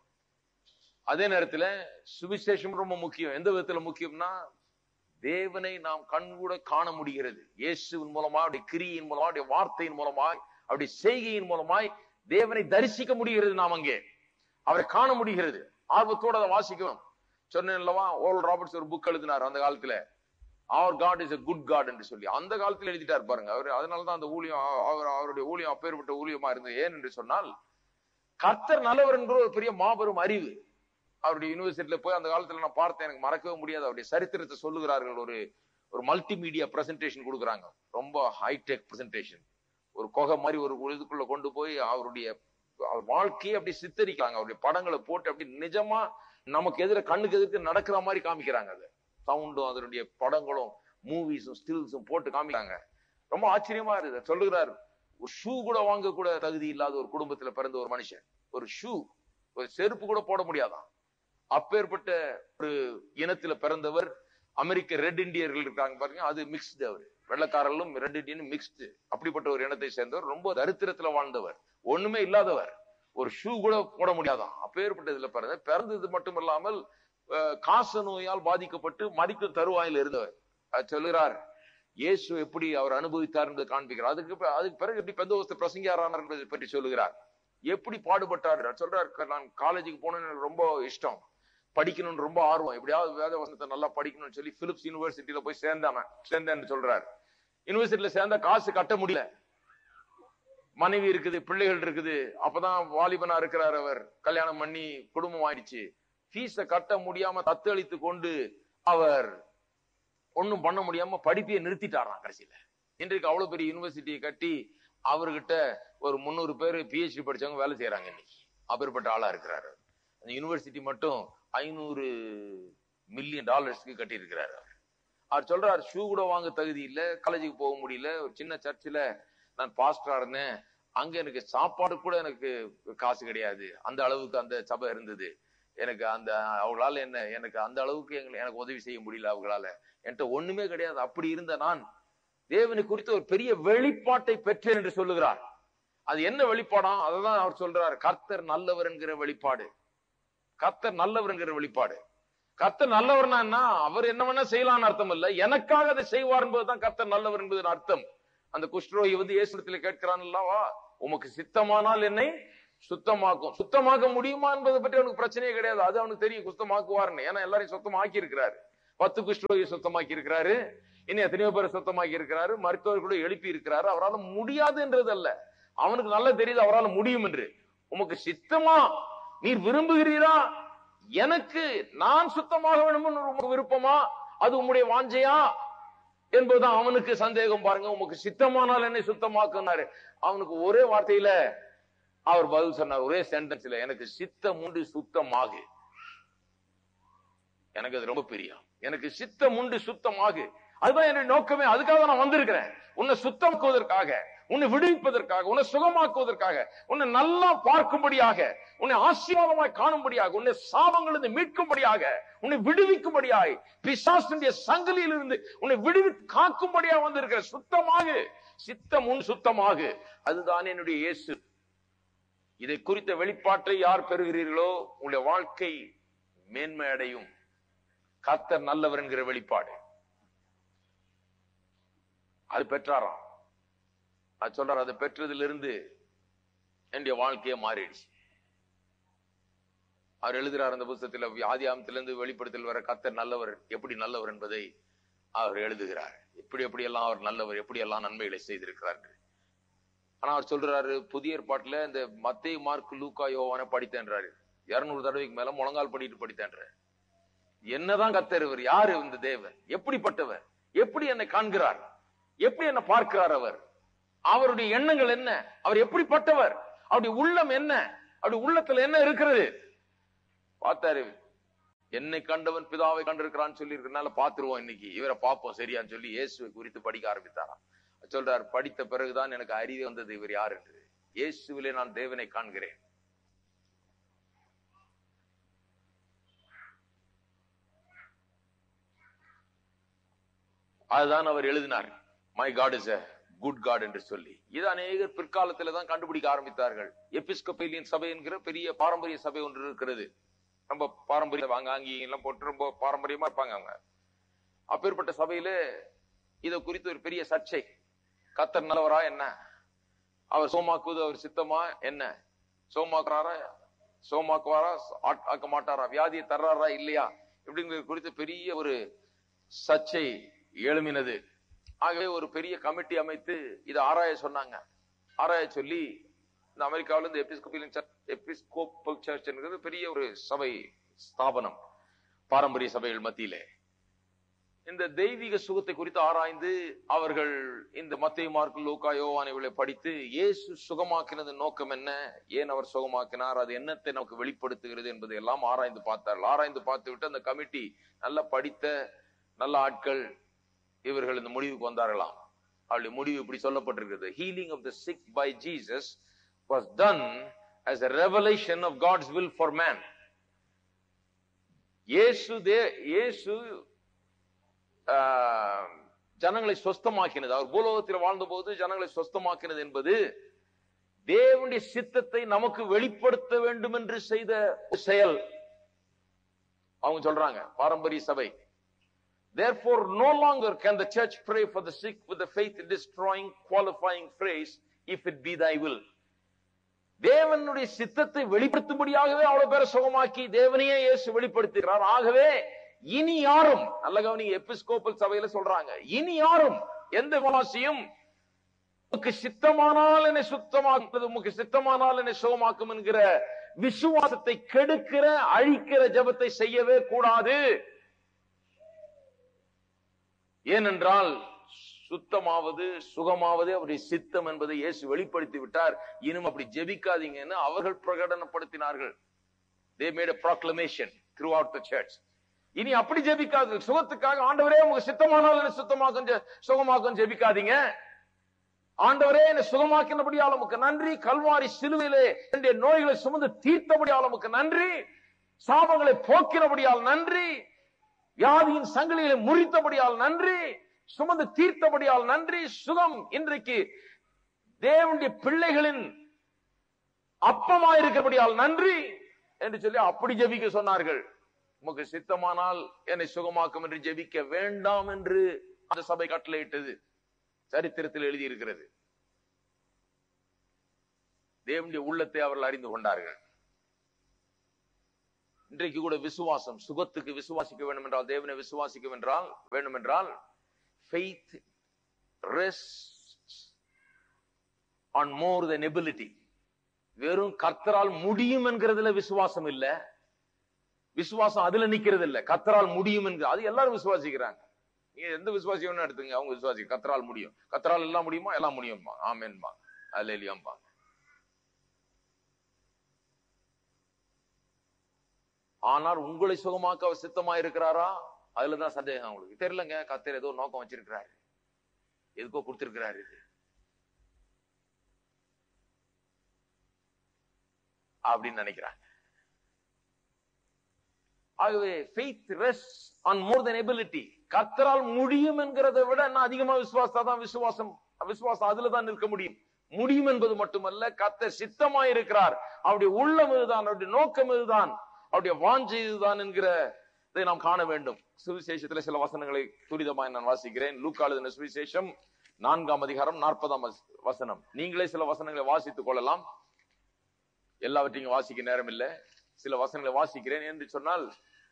அதே நேரத்துல சுவிசேஷம் ரொம்ப முக்கியம். எந்த விதத்துல முக்கியம்னா, தேவனை நாம் கண்கூட காண முடிகிறது. இயேசுவின் மூலமா, அவருடைய கிரியின் மூலமா, அவருடைய வார்த்தையின் மூலமாய், அவருடைய செய்கையின் மூலமாய் தேவனை தரிசிக்க முடிகிறது. நாம் அங்கே அவரை காண முடிகிறது. ஆர்வத்தோட அதை வாசிக்கணும். சொன்னேன் அல்லவா, ஓல் ராபர்ட்ஸ் ஒரு புக் எழுதினார் அந்த காலத்துல, அவர் God is a good God என்று சொல்லி. அந்த காலத்துல எழுதிட்டார் பாருங்க அவர். அதனாலதான் அந்த ஊழியம், அவருடைய ஊழியம் அப்பேற்பட்ட ஊழியமா இருந்தது. ஏன் என்று சொன்னால், கர்த்தர் நல்லவர் என்கிற ஒரு பெரிய மாபெரும் அறிவு. அவருடைய யூனிவர்சிட்டியில போய் அந்த காலத்துல நான் பார்த்தேன், எனக்கு மறக்கவே முடியாது. அவருடைய சரித்திரத்தை சொல்லுகிறார்கள். ஒரு மல்டிமீடியா பிரசன்டேஷன் கொடுக்குறாங்க, ரொம்ப ஹைடெக் பிரசன்டேஷன். ஒரு கொகை மாதிரி ஒரு இதுக்குள்ள கொண்டு போய் அவருடைய வாழ்க்கையை அப்படி சித்தரிக்கிறாங்க. அவருடைய படங்களை போட்டு அப்படி நிஜமா நமக்கு எதிர கண்ணுக்கு எதிர்த்து நடக்கிற மாதிரி காமிக்கிறாங்க. அது சவுண்டும் அதனுடைய படங்களும் மூவிஸும் ஸ்டில்ஸும் போட்டு காமிக்கிறாங்க. ரொம்ப ஆச்சரியமா இருக்குது. சொல்லுகிறார், ஒரு ஷூ கூட வாங்க கூட தகுதி இல்லாத ஒரு குடும்பத்துல பிறந்த ஒரு மனுஷன், ஒரு ஷூ, ஒரு செருப்பு கூட போட முடியாதான். அப்பேற்பட்ட ஒரு இனத்துல பிறந்தவர். அமெரிக்க ரெட் இண்டியர்கள் இருக்காங்க பாருங்க, அது மிக்ஸ்டு. அவர் வெள்ளக்காரர்களும் ரெட் இண்டியனும் மிக்ஸ்டு. அப்படிப்பட்ட ஒரு இனத்தை சேர்ந்தவர். ரொம்ப தரித்திரத்துல வாழ்ந்தவர், ஒண்ணுமே இல்லாதவர், ஒரு ஷூ கூட போட முடியாதான். அப்பேற்பட்டதுல பிறந்தது மட்டும் இல்லாமல் காச நோயால் பாதிக்கப்பட்டு மரிக்கும் தருவாயில் இருந்தவர். சொல்லுகிறார், இயேசு எப்படி அவர் அனுபவித்தார் என்று காண்பிக்கிறார். அதுக்கு பிறகு எப்படி பெந்தோஸ்தே பிரசங்கியாரானார் என்பதை பற்றி சொல்லுகிறார். எப்படி பாடுபட்டார் சொல்றார். நான் காலேஜுக்கு போகணும்னு எனக்கு ரொம்ப இஷ்டம், படிக்கணும்னு ரொம்ப ஆர்வம், எப்படியாவது வேத வசனத்தை நல்லா படிக்கணும்னு சொல்லி பிலிப்ஸ் யூனிவர்சிட்டியில போய் சேர்ந்தேன்னு சொல்றாரு. யூனிவர்சிட்டியில சேர்ந்தா காசு கட்ட முடியல, மனைவி இருக்குது, பிள்ளைகள் இருக்குது. அப்பதான் வாலிபனா இருக்கிறார் அவர், கல்யாணம் பண்ணி குடும்பம் ஆயிடுச்சு. ஃபீஸ கட்ட முடியாம தத்தளித்து கொண்டு அவர் ஒன்னும் பண்ண முடியாம படிப்பையே நிறுத்திட்டாராம் கடைசியில. இன்றைக்கு அவ்வளவு பெரிய யூனிவர்சிட்டியை கட்டி அவர்கிட்ட ஒரு 300 பேர் PhD படிச்சவங்க வேலை செய்யறாங்க இன்னைக்கு. அப்பேற்பட்ட ஆளா இருக்கிறாரு. அந்த யூனிவர்சிட்டி மட்டும் $500 மில்லியன் கட்டி இருக்கிறாரு. அவர் சொல்றாரு, ஷூ கூட வாங்க தகுதி இல்ல, காலேஜுக்கு போக முடியல, ஒரு சின்ன சர்ச்சில் நான் பாஸ்டரா இருந்தேன், அங்க எனக்கு சாப்பாடு கூட எனக்கு காசு கிடையாது, அந்த அளவுக்கு அந்த சபை இருந்தது. எனக்கு அவங்களால எனக்கு அந்த அளவுக்கு எனக்கு உதவி செய்ய முடியல, அவங்களால என்கிட்ட ஒண்ணுமே கிடையாது. அப்படி இருந்த நான் தேவனை குறித்து ஒரு பெரிய வெளிப்பாட்டை பெற்றேன் என்று சொல்லுகிறார். அது என்ன வெளிப்பாடாம்? அததான் அவர் சொல்றார், கர்த்தர் நல்லவர் என்கிற வெளிப்பாடு. கர்த்தர் நல்லவர் என்கிற வெளிப்பாடு. கர்த்தர் நல்லவர்னா என்ன? அவர் என்ன வேணா செய்யலாம்னு அர்த்தம் இல்ல, எனக்காக அதை செய்வார் என்பதுதான் கர்த்தர் நல்லவர் என்பது அர்த்தம். அந்த குஷ்டரோகி இயேசுவிடத்தில் கேட்கிறான் அல்லவா, உமக்கு சித்தமானால் என்னை சுத்தமாக்கும். சுத்தமாக்க முடியுமா என்பதை பற்றி அவனுக்கு பிரச்சனையே கிடையாது. அது அவனுக்கு தெரியும், சுத்தமாக்குவார்னு. ஏன்னா எல்லாரையும் சுத்தமாக்கி இருக்கிறாரு. 10 குஷ்டரோகி சுத்தமாக்கி இருக்கிறாரு, இன்னும் எத்தனையோ பேரை சுத்தமாக்கி இருக்கிறாரு, மருத்துவர்களோட எழுப்பி இருக்கிறாரு. அவரால் முடியாது என்றது அல்ல, அவனுக்கு நல்லா தெரியுது அவரால் முடியும் என்று. உமக்கு சித்தமா, நீர் விரும்புகிறீரா, எனக்கு நான் சுத்தமாக வேணும் விருப்பமா, அது உம்முடைய வாஞ்சையா என்பதுதான் அவனுக்கு சந்தேகம். பாருங்க, உமக்கு சித்தமானால் என்னை சுத்தமாக்குனாரு. அவனுக்கு ஒரே வார்த்தையில அவர் பதில் சொன்னார், ஒரே சென்டென்ஸ்ல, எனக்கு சித்தம் உண்டு சுத்தமாகு. எனக்கு அது ரொம்ப பிரியம். எனக்கு சித்தம் உண்டு சுத்தமாகு, அதுதான் என்னுடைய நோக்கமே. அதுக்காக நான் வந்திருக்கிறேன், உன்னை சுத்தமாக்குவதற்காக, உன்னை விடுவிப்பதற்காக, உன்னை சுகமாக்குவதற்காக, உன்னை நல்லா பார்க்கும்படியாக, உன்னை ஆசீர்வாதமாய் காணும்படியாக, உன்னை சாபங்களிலிருந்து மீட்கும்படியாக, உன்னை விடுவிக்கும்படியாய், பிசாசுடைய சங்கிலியில் இருந்து உன்னை விடுவித்து காக்கும்படியாக வந்திருக்கிற. சுத்தமாக, சித்தம் உன் சுத்தமாக, அதுதான் என்னுடைய இயேசு. இதை குறித்த வெளிப்பாட்டை யார் பெறுகிறீர்களோ உங்களுடைய வாழ்க்கை மேன்மை அடையும். கர்த்தர் நல்லவர் என்கிற வெளிப்பாடு அது பெற்றாராம். அது சொல்றார், அதை பெற்றதிலிருந்து என்னுடைய வாழ்க்கையை மாறிடுச்சு. அவர் எழுதுறார் அந்த புத்தகத்தில், ஆதியாகமத்திலிருந்து வெளிப்படுத்தல் வர கர்த்தர் நல்லவர், எப்படி நல்லவர் என்பதை அவர் எழுதுகிறார். எப்படி எல்லாம் அவர் நல்லவர், எப்படி எல்லாம் நன்மைகளை செய்திருக்கிறார். ஆனா அவர் சொல்றாரு, புதிய ஏற்பாட்டுல இந்த மத்தேயு, மார்க்கு, லூக்கா, யோவானை படித்தேன்றாரு. 200 தடவைக்கு மேல முழங்கால் படிட்டு படித்தேன்றாரு. என்னதான் கர்த்தர் இவர்? யாரு இந்த தேவன்? எப்படிப்பட்டவர்? எப்படி என்னை காண்கிறார்? எப்படி என்னை பார்க்கிறார்? அவருடைய எண்ணங்கள் என்ன? அவர் எப்படிப்பட்டவர்? அவருடைய உள்ளம் என்ன? அவருடைய உள்ளத்துல என்ன இருக்கிறது பார்த்தாரு. என்னை கண்டவன் பிதாவை கண்டிருக்கிறான்னு சொல்லி இருக்கனால பாத்துருவோம், இன்னைக்கு இவரை பார்ப்போம் சரியான்னு சொல்லி இயேசுவை குறித்து படிக்க ஆரம்பித்தாராம். சொல்றார், படித்த பிறகுதான் எனக்கு அறிவு வந்தது இவர் யார் என்று. இயேசுவிலே நான் தேவனை காண்கிறேன். அதுதான் அவர் எழுதினார், my God is a good God என்று சொல்லி. இது அநேகர் பிற்காலத்துல தான் கண்டுபிடிக்க ஆரம்பித்தார்கள். எபிஸ்கோபியன் சபை என்கிற பெரிய பாரம்பரிய சபை ஒன்று இருக்கிறது. ரொம்ப பாரம்பரிய, அங்கி எல்லாம் போட்டு ரொம்ப பாரம்பரியமா இருப்பாங்க அவங்க. அப்பேற்பட்ட சபையில இதை குறித்து ஒரு பெரிய சர்ச்சை. கர்த்தர் நல்லவரா என்ன? அவர் சோமாக்குவது அவர் சித்தமா என்ன? சோமாக்குறாரா, சோமாக்குவாரா, ஆக்க மாட்டாரா, வியாதியை தர்றாரா இல்லையா, இப்படிங்கிறது குறித்து பெரிய ஒரு சர்ச்சை எழுமினது. ஆகவே ஒரு பெரிய கமிட்டி அமைத்து இதை ஆராய சொன்னாங்க. ஆராய சொல்லி இந்த அமெரிக்காவில இந்த எபிஸ்கோப்பல் சர்ச் என்கிறது பெரிய ஒரு சபை ஸ்தாபனம், பாரம்பரிய சபைகள் மத்தியிலே. இந்த தெய்வீக சுகத்தை குறித்து ஆராய்ந்து அவர்கள் இந்த மத்தேயு, மார்க்கு, லூக்கா, யோவானை படித்து இயேசு சுகமாக்கினது நோக்கம் என்ன, ஏன் அவர் சுகமாக்கினார், அது என்னத்தை நமக்கு வெளிப்படுத்துகிறது என்பதை எல்லாம் ஆராய்ந்து பார்த்தார்கள். ஆராய்ந்து பார்த்து விட்டு அந்த கமிட்டி நல்ல படித்த நல்ல ஆட்கள் இவர்கள் இந்த முடிவுக்கு வந்தார்களாம். அவருடைய முடிவு இப்படி சொல்லப்பட்டிருக்கிறது, healing of the sick by Jesus was done as a revelation of God's will for man. இயேசு ஜனங்களை சொஸ்தமாக்கினது, அவர் பூலோகத்தில் வாழ்ந்த போது ஜனங்களை சொஸ்தமாக்கினது என்பது தேவனுடைய சித்தத்தை நமக்கு வெளிப்படுத்த வேண்டும் என்று செய்த செயல். அவங்க சொல்றாங்க பாரம்பரிய சபை. Therefore, no longer can the church pray for the sick with the faith-destroying, qualifying phrase, if it be thy will. தேவனுடைய சித்தத்தை வெளிப்படுத்தும்படியாகவே அவ்வளவு பேரை சுகமாக்கி தேவனையே இயேசு வெளிப்படுத்துகிறார். ஆகவே இனி யாரும், நல்ல கவனிங்க, எபிஸ்கோப்பல் சபையில சொல்றாங்க, இனி யாரும் எந்த விசுவாசியும் உமக்கு சித்தமானால் என்னை சுத்தமாக்குவது, உமக்கு சித்தமானால் என்னை சுகமாக்கும் என்கிற விசுவாசத்தை கெடுக்கிற, அழிக்கிற ஜெபத்தை செய்யவே கூடாது. ஏனென்றால் சுத்தமாவது சுகமாவது அவருடைய சித்தம் என்பதை இயேசு வெளிப்படுத்தி விட்டார். இன்னும் அப்படி ஜெபிக்காதீங்கன்னு அவர்கள் பிரகடனப்படுத்தினார்கள். They made a proclamation throughout the church. இனி அப்படி ஜெபிக்காது, சுகத்துக்காக ஆண்டவரே உங்க சித்தமானால் என்ன சுகமாக்கும் ஜெபிக்காதீங்க. ஆண்டவரே என்னை சுகமாக்கினபடியால் உமக்கு நன்றி, கல்வாரி சிலுவையிலே என்னுடைய நோய்களை சுமந்து தீர்த்தபடியால் உமக்கு நன்றி, சாபங்களை போக்கினபடியால் நன்றி, வியாதியின் சங்கிலிகளை முறித்தபடியால் நன்றி, சுமந்து தீர்த்தபடியால் நன்றி, சுகம் இன்றைக்கு தேவனுடைய பிள்ளைகளின் அப்பமாயிருக்கிறபடியால் நன்றி என்று சொல்லி அப்படி ஜெபிக்க சொன்னார்கள். உமக்கு சித்தமானால் என்னை சுகமாக்கும் என்று ஜெபிக்க வேண்டாம் என்று அந்த சபை கட்டளையிட்டது சரித்திரத்தில் எழுதியிருக்கிறது. தேவனுடைய உள்ளத்தை அவர்கள் அறிந்து கொண்டார்கள். இன்றைக்கு கூட விசுவாசம், சுகத்துக்கு விசுவாசிக்க வேண்டும் என்றால், தேவனை விசுவாசிக்க வேண்டும் என்றால் faith rests on more than ability. வெறும் கர்த்தரால் முடியும் என்கிறதுல விசுவாசம் இல்ல, விசுவாசம் அதுல நிக்கிறது இல்ல. கர்த்தரால் முடியும் என்கிற அது எல்லாரும் விசுவாசிக்கிறாங்க. நீங்க எந்த விசுவாசியம் எடுத்துங்க, அவங்க விசுவாசி கர்த்தரால் முடியும், கர்த்தரால் எல்லாம் முடியுமா, எல்லாம் முடியும்பா, ஆமென்பா, அல்லேலூயாம்பா. ஆனால் உங்களை சுகமாக்க அவர் சித்தமா இருக்கிறாரா, அதுலதான் சந்தேகம். உங்களுக்கு தெரியலங்க, கர்த்தர் ஏதோ நோக்கம் வச்சிருக்கிறாரு, எதுக்கோ கொடுத்திருக்கிறாரு அப்படின்னு நினைக்கிறாங்க. ஆகவே faith rests on more than ability. கர்த்தரால் முடியும் என்கிறதை விட என்ன அதிகமா விசுவாசம், விசுவாசம் அதுலதான் நிற்க முடியும். முடியும் என்பது மட்டுமல்ல, கர்த்தர் சித்தமா இருக்கிறார், அவருடைய உள்ளம் இதுதான், அவருடைய நோக்கம் இதுதான், அவருடைய வாஞ்சை இதுதான் என்கிறதை நாம் காண வேண்டும். சுவிசேஷத்துல சில வசனங்களை துரிதமாய் நான் வாசிக்கிறேன். லூக்கா எழுதின சுவிசேஷம் 4ஆம் அதிகாரம் 40ஆம் வசனம். நீங்களே சில வசனங்களை வாசித்துக் கொள்ளலாம், எல்லாவற்றையும் வாசிக்க நேரம் இல்லை. சில வசனங்களை வாசிக்கிறேன். என்று சொன்னால்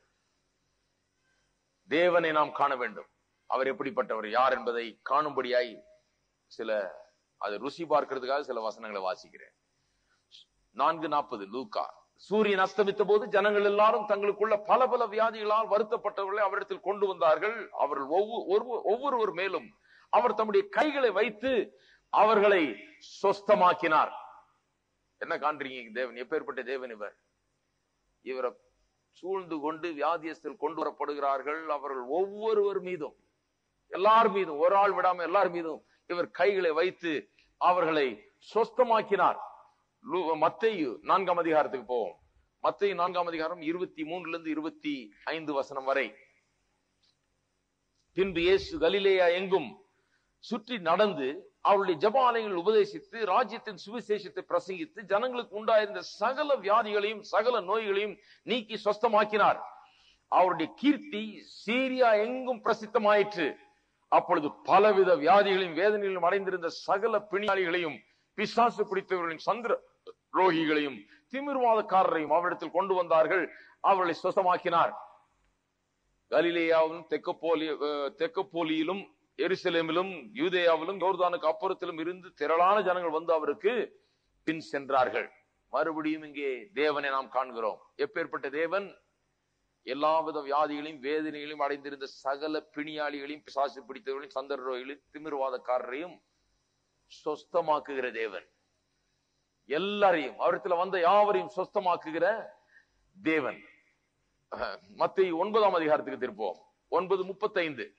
தேவனை நாம் காண வேண்டும், அவர் எப்படிப்பட்டவர், யார் என்பதை காணும்படியாய் சில அதை ருசி பார்க்கிறதுக்காக சில வசனங்களை வாசிக்கிறேன். 4:40 லூக்கா. சூரியன் அஸ்தமித்த போது ஜனங்கள் எல்லாரும் தங்களுக்குள்ள பல பல வியாதிகளால் வருத்தப்பட்டவர்களை அவரிடத்தில் கொண்டு வந்தார்கள். அவர்கள் ஒவ்வொருவர் மேலும் அவர் தம்முடைய கைகளை வைத்து அவர்களை சொஸ்தமாக்கினார். என்ன காண்றீங்க? தேவன் எப்பேற்பட்ட தேவன் இவர்! இவரை சூழ்ந்து கொண்டு வியாதியஸ்தில் கொண்டு வரப்படுகிறார்கள். அவர்கள் ஒவ்வொருவர் மீதும், எல்லார் மீதும், ஒரு ஆள் விடாம எல்லார் மீதும் இவர் கைகளை வைத்து அவர்களை சொஸ்தமாக்கினார். மத்தேயு 4ஆம் அதிகாரத்துக்கு போவோம். மத்தேயு 4ஆம் அதிகாரம் 23 25 வசனம் வரை. பின்பு இயேசு கலிலேயா எங்கும் சுற்றி நடந்து அவருடைய ஜெபாலயங்கள் உபதேசித்து ராஜ்யத்தின் சுவிசேஷத்தை பிரசங்கித்து ஜனங்களுக்கு உண்டாயிருந்த சகல வியாதிகளையும் சகல நோய்களையும் நீக்கி சொஸ்தமாக்கினார். அவருடைய கீர்த்தி சீரியா எங்கும் பிரசித்தமாயிற்று. அப்பொழுது பலவித வியாதிகளையும் வேதனைகளையும் அடைந்திருந்த சகல பிணியாளிகளையும் பிசாசு பிடித்தவர்களின் சந்திர ரோகிகளையும் திமிர்வாதக்காரரையும் அவரிடத்தில் கொண்டு வந்தார்கள். அவர்களை சொஸ்தமாக்கினார். கலிலேயாவிலும் தெக்கப்போலியிலும் எருசலேமிலும் யூதேயாவிலும் யோர்தானுக்கு அப்புறத்திலும் இருந்து திரளான ஜனங்கள் வந்து அவருக்கு பின் சென்றார்கள். மறுபடியும் இங்கே தேவனை நாம் காண்கிறோம். எப்பேற்பட்ட தேவன்! எல்லாவித வியாதிகளையும் வேதனைகளையும் அடைந்திருந்த சகல பிணியாளிகளையும் பிசாசு பிடித்தவர்களையும் சந்திர ரோகிகளையும் திமிர்வாதக்காரரையும் சொஸ்தமாக்குகிற தேவன். எல்லாரையும், அவரிடத்துல வந்த யாவரையும் சொஸ்தமாக்குகிற தேவன். மத்தேயு 9ஆம் அதிகாரத்துக்கு திருப்போம். 9:35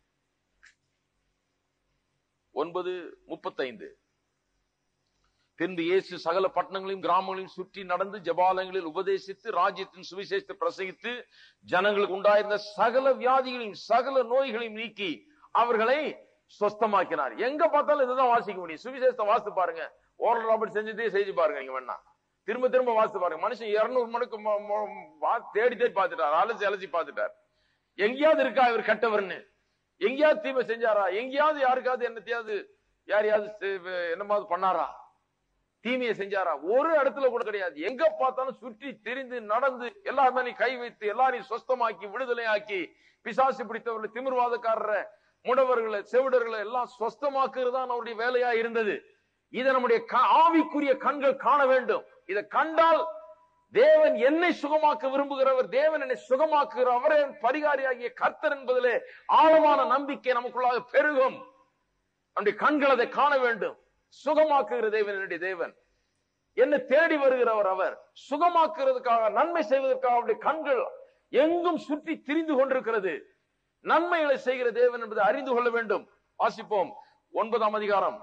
9:35. பின்பு இயேசு சகல பட்டணங்களையும் கிராமங்களையும் சுற்றி நடந்து ஜெபாலயங்களில் உபதேசித்து ராஜ்யத்தின் சுவிசேஷத்தை பிரசங்கித்து ஜனங்களுக்கு உண்டாயிருந்த சகல வியாதிகளையும் சகல நோய்களையும் நீக்கி அவர்களை சொஸ்தமாக்கினார். எங்க பார்த்தாலும் இதுதான் வாசிக்க முடியும். சுவிசேஷத்தை வாசித்து பாருங்க, ஓரல் ராபர்ட் செஞ்சதே செஞ்சு பாருங்க. நீங்க வேணா திரும்ப திரும்ப வாசித்து பாருங்க. மனுஷன் 200 மணிக்கு தேடி தேடி பார்த்துட்டார், அலசி பார்த்துட்டார். எங்கேயாவது இருக்கா இவர் கட்டவர்னு? எங்கேயாவது தீமை செஞ்சாரா? எங்கேயாவது யாருக்காவது என்னத்தையாவது யாரையாவது என்னமாவது பண்ணாரா? தீமையை செஞ்சாரா? ஒரு இடத்துல கூட கிடையாது. எங்க பார்த்தாலும் சுற்றி திரிந்து நடந்து எல்லாருமே கை வைத்து எல்லாரையும் சொஸ்தமாக்கி விடுதலையாக்கி பிசாசு பிடித்தவர்களை திமிர்வாதக்காரரை முடவர்களை செவிடர்களை எல்லாம் சொஸ்தமாக்குறது தான் அவருடைய வேலையா இருந்தது. இதை நம்முடைய ஆவிக்குரிய கண்கள் காண வேண்டும். இதை கண்டால் தேவன் என்னை சுகமாக்க விரும்புகிறவர், தேவன் என்னை சுகமாக்குகிறவர், அவரே பரிகாரியாகிய கர்த்தர் என்பதிலே ஆழமான நம்பிக்கை நமக்குள்ளாக பெருகும். நம்முடைய கண்கள் அதை காண வேண்டும். சுகமாக்குகிற தேவன் என்னுடைய தேவன், என்னை தேடி வருகிறவர். அவர் சுகமாக்குறதுக்காக, நன்மை செய்வதற்காக அவருடைய கண்கள் எங்கும் சுற்றி திரிந்து கொண்டிருக்கிறது. நன்மைகளை செய்கிற தேவன் என்பதை அறிந்து கொள்ள வேண்டும். வாசிப்போம். 9ஆம் அதிகாரம்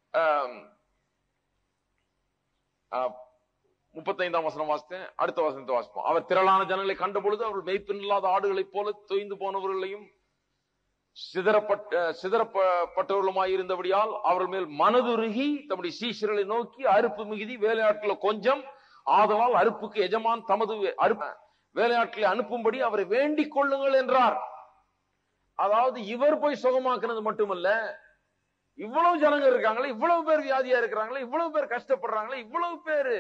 35ஆம் வசனம் வாசித்தேன். அடுத்த வசனத்தை வாசிப்போம். அவர் திரளான ஜனங்களை கண்ட பொழுது அவர்கள் மெய்ப்பெண் இல்லாத ஆடுகளைப் போல தொய்ந்து போனவர்களையும் சிதறப்பட்டவர்களுமாய் இருந்தபடியால் அவர்கள் மேல் மனதுருகி தம்முடைய சீஷர்களை நோக்கி, அறுப்பு மிகுதி, வேலையாட்களை கொஞ்சம், ஆதலால் அறுப்புக்கு எஜமான் தமது வேலையாட்களை அனுப்பும்படி அவரை வேண்டிக் கொள்ளுங்கள் என்றார். அதாவது இவர் போய் சுகமாக்குனது மட்டுமல்ல, இவ்வளவு ஜனங்க இருக்காங்களே, இவ்வளவு பேர் வியாதியா இருக்கிறாங்களே, இவ்வளவு பேர் கஷ்டப்படுறாங்களே, இவ்வளவு பேரு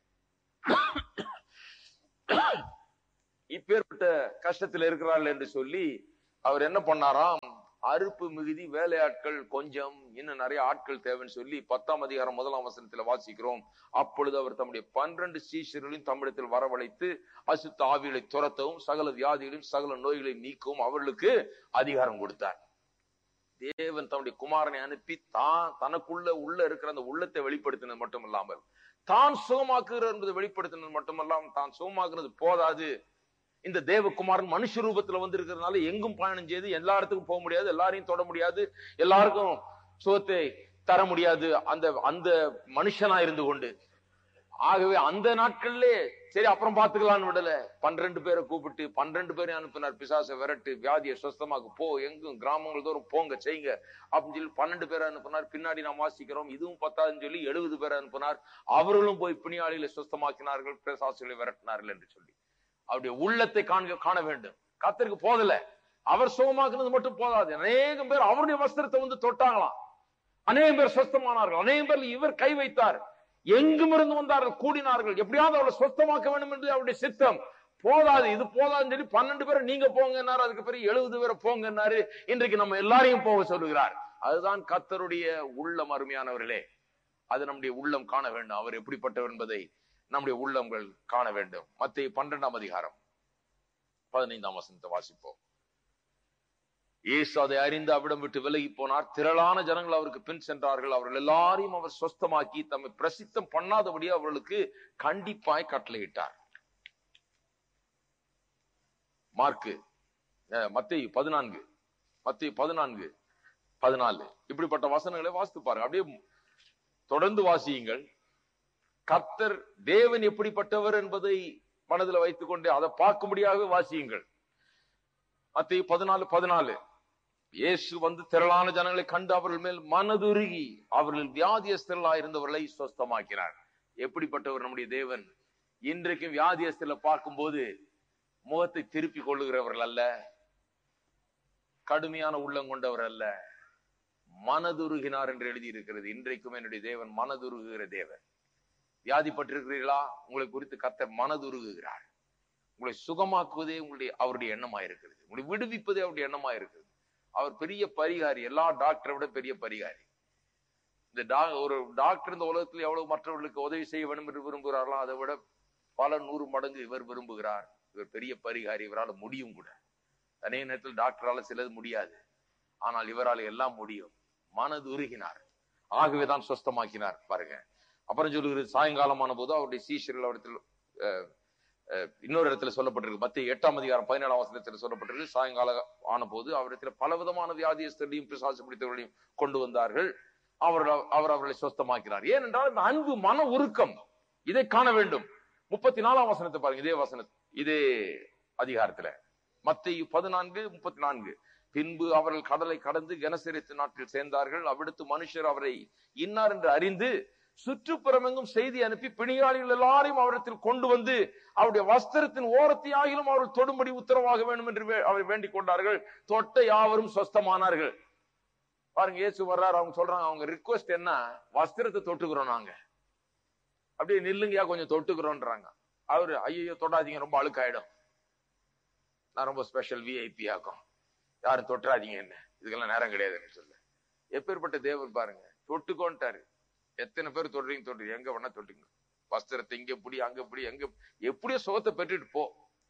இப்பேற்பட்ட கஷ்டத்தில் இருக்கிறார்கள் என்று சொல்லி அவர் என்ன பண்ணாராம், அறுப்பு மிகுதி, வேலையாட்கள் கொஞ்சம், இன்னும் நிறைய ஆட்கள் தேவைன்னு சொல்லி 10ஆம் அதிகாரம் 1ஆம் வசனத்தில் வாசிக்கிறோம். அப்பொழுது அவர் தம்முடைய 12 சீஷர்களையும் தம்மிடத்தில் வரவழைத்து அசுத்த ஆவிகளை துரத்தவும் சகல வியாதிகளையும் சகல நோய்களை நீக்கவும் அவர்களுக்கு அதிகாரம் கொடுத்தார். தேவன் தம்முடைய குமாரனை அனுப்பி தனக்குள்ள இருக்கிற அந்த உள்ளத்தை வெளிப்படுத்தினது மட்டுமல்லாமல், தான் சுகமாக்குகிறார் என்பதை வெளிப்படுத்தினது மட்டுமல்லாமல், தான் சுகமாக்குறது போதாது, இந்த தேவகுமாரன் மனுஷ ரூபத்துல வந்து இருக்கிறதுனால எங்கும் பயணம் செய்து எல்லா இடத்துக்கும் போக முடியாது, எல்லாரையும் தொட முடியாது, எல்லாருக்கும் சுகத்தை தர முடியாது அந்த மனுஷனா இருந்து கொண்டு. ஆகவே அந்த நாட்கள்ல சரி அப்புறம் பாத்துக்கலான்னு விடல, 12 பேரை கூப்பிட்டு 12 பேரையும் அனுப்பினார். பிசாசை விரட்டு, வியாதியை சுஸ்தமாக்கு, போ, எங்கும் கிராமங்கள் தோறும் போங்க செய்யுங்க அப்படின்னு சொல்லி 12 பேரை அனுப்பினார். பின்னாடி நாம் வாசிக்கிறோம், இதுவும் 10 சொல்லி 70 பேரை அனுப்பினார். அவர்களும் போய் பிணியாளிகளை சுஸ்தமாக்கினார்கள், பிசாசுகளை விரட்டினார்கள் என்று சொல்லி. அவருடைய உள்ளத்தை காண வேண்டும். கர்த்தருக்கு போதல, அவர் சுகமாக்குனது மட்டும் போதாது, அநேகம் பேர் அவருடைய வஸ்திரத்தை வந்து தொட்டாங்களாம், அநேகம் பேர் சுஸ்தமானார்கள், அநேகம் பேர் இவர் கை வைத்தார், எங்கும் இருந்து வந்தார்கள், கூடினார்கள், எப்படியாவது அவளை சுத்தமாக்க வேண்டும் என்று அவருடைய சித்தம். போதாது, இது போதாதுன்னு சொல்லி 12 பேரை நீங்க போங்கன்னாரு, அதுக்கு பிறகு 70 பேரை போங்கன்னாரு. இன்றைக்கு நம்ம எல்லாரையும் போக சொல்லுகிறார். அதுதான் கர்த்தருடைய உள்ளம். அருமையானவர்களே, அது நம்முடைய உள்ளம் காண வேண்டும். அவர் எப்படிப்பட்டவர் என்பதை நம்முடைய உள்ளங்கள் காண வேண்டும். மத்தேயு 12ஆம் அதிகாரம் 15ஆம் வசனத்தை வாசிப்போம். இயேசு அதை அறிந்து அவிடம் விட்டு விலகி போனார். திரளான ஜனங்கள் அவருக்கு பின் சென்றார்கள். அவர்கள் எல்லாரையும் அவர் சொஸ்தமாக்கி தம்மை பிரசித்தம் பண்ணாதபடி அவர்களுக்கு கண்டிப்பாய் கட்டளையிட்டார். மத்தேயு 14 இப்படிப்பட்ட வசனங்களை வாசித்து பாருங்க. அப்படியே தொடர்ந்து வாசியுங்கள். கர்த்தர் தேவன் எப்படிப்பட்டவர் என்பதை மனதில் வைத்துக் கொண்டு அதை பார்க்கும்படியாக வாசியுங்கள். மத்தேயு 14 இயேசு வந்து திரளான ஜனங்களை கண்டு அவர்கள் மேல் மனதுருகி அவர்கள் வியாதியஸ்தர்களா இருந்தவர்களை சொஸ்தமாக்கினார். எப்படிப்பட்டவர் நம்முடைய தேவன்! இன்றைக்கு வியாதியஸ்தர்களை பார்க்கும்போது முகத்தை திருப்பி கொள்ளுகிறவர்கள் அல்ல, கடுமையான உள்ளம் கொண்டவர் அல்ல, மனதுருகினார் என்று எழுதியிருக்கிறது. இன்றைக்கும் என்னுடைய தேவன் மனதுருகுகிற தேவன். வியாதிப்பட்டிருக்கிறீர்களா? உங்களை குறித்து கர்த்தர் மனதுருகுகிறார். உங்களை சுகமாக்குவதே அவருடைய எண்ணமாயிருக்கிறது. உங்களை விடுவிப்பதே அவருடைய எண்ணமாயிருக்கிறது. அவர் பெரிய பரிகாரி, எல்லா டாக்டரை விட பெரிய பரிகாரி. ஒரு டாக்டர் இந்த உலகத்தில் எவ்வளவு மற்றவர்களுக்கு உதவி செய்ய வேண்டும் என்று விரும்புகிறார்களோ அதை விட பல 100 மடங்கு இவர் விரும்புகிறார். இவர் பெரிய பரிகாரி, இவரால் முடியும் கூட. அதே நேரத்தில் டாக்டரால சிலது முடியாது, ஆனால் இவரால் எல்லாம் முடியும். மனது உருகினார், ஆகவேதான் சொஸ்தமாக்கினார். பாருங்க, அப்புறம் சொல்லுகிறது, சாயங்காலமான போது அவருடைய சீஷர்கள் அவரிடத்தில் இன்னொரு இடத்துல சொல்லப்பட்டிருக்கு. மத்தேயு 8ஆம் அதிகாரம் 17ஆம் வசனத்தில் சொல்லப்பட்டிருக்கு. சாயங்காலம் ஆன போது அவரிடத்தில் பலவிதமான வியாதியஸ்தர்களையும் பிசாசு பிடித்தவர்களையும் கொண்டு வந்தார்கள். அவர் அவர்களை சொஸ்தமாக்கிறார். ஏனென்றால் இந்த அன்பு, மன உருக்கம், இதை காண வேண்டும். 34ஆம் வசனத்தை பாருங்க, இதே அதிகாரத்துல மத்தேயு 14:34. பின்பு அவர்கள் கடலை கடந்து கெனசரேத்து நாட்டில் சேர்ந்தார்கள். அவ்விடத்து மனுஷர் அவரை இன்னார் என்று அறிந்து சுற்றுப்புறமெங்கும் செய்தி அனுப்பி பிணியாளிகள் எல்லாரையும் அவரிடத்தில் கொண்டு வந்து அவருடைய வஸ்திரத்தின் ஓரத்தை ஆகிலும் அவர்கள் தொடும்படி உத்தரவாக வேண்டும் என்று அவர் வேண்டிக் கொண்டார்கள். தொட்ட யாவரும் சொஸ்தமானார்கள். பாருங்க, இயேசு வர்றாரு, அவங்க சொல்றாங்க, அவங்க ரிக்வெஸ்ட் என்ன? வஸ்திரத்தை தொட்டுக்கிறோம், நாங்க அப்படியே நில்லுங்கயா கொஞ்சம் தொட்டுக்கிறோம்ன்றாங்க. அவரு, ஐயோ தொடாதீங்க, ரொம்ப அழுக்காயிடும், நான் ரொம்ப ஸ்பெஷல் விஐபி ஆக்கும், யாரும் தொட்டுறாதீங்க, என்ன இதுக்கெல்லாம் நேரம் கிடையாதுன்னு சொல்ல. எப்பேற்பட்ட தேவன் பாருங்க, தொட்டுக்கோன்ட்டாரு. எத்தனை பேர் தொடுறீங்க, எங்க வேணா தொட்டுங்க, வஸ்திரத்தை இங்க பிடி, அங்க பிடி, எங்க எப்படியோ சுகத்தை பெற்றுட்டு போ.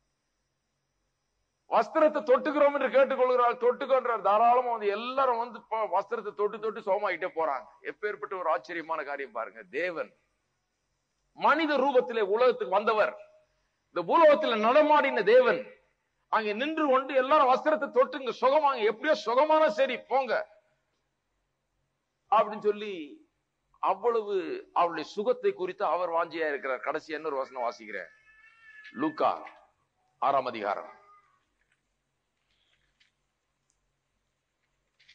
வஸ்திரத்தை தொட்டுக்கிறோம் என்று கேட்டுக்கொள்கிறார், தொட்டுக்கொன்றார். தாராளமா வந்து எல்லாரும் வந்து வஸ்திரத்தை தொட்டு சுகமாயிட்டே போறாங்க. எப்பேற்பட்ட ஒரு ஆச்சரியமான காரியம் பாருங்க. தேவன் மனித ரூபத்திலே உலகத்துக்கு வந்தவர், இந்த பூலோகத்தில் நடமாடின தேவன் அங்க நின்று கொண்டு எல்லாரும் வஸ்திரத்தை தொட்டுங்க, சுகமாங்க, எப்படியோ சுகமான சரி போங்க அப்படின்னு சொல்லி அவ்வளவு அவருடைய சுகத்தை குறித்து அவர் வாஞ்சியா இருக்கிறார். கடைசி இன்னொரு வசனம் வாசிக்கிறேன், லூக்கா 6ஆம் அதிகாரம்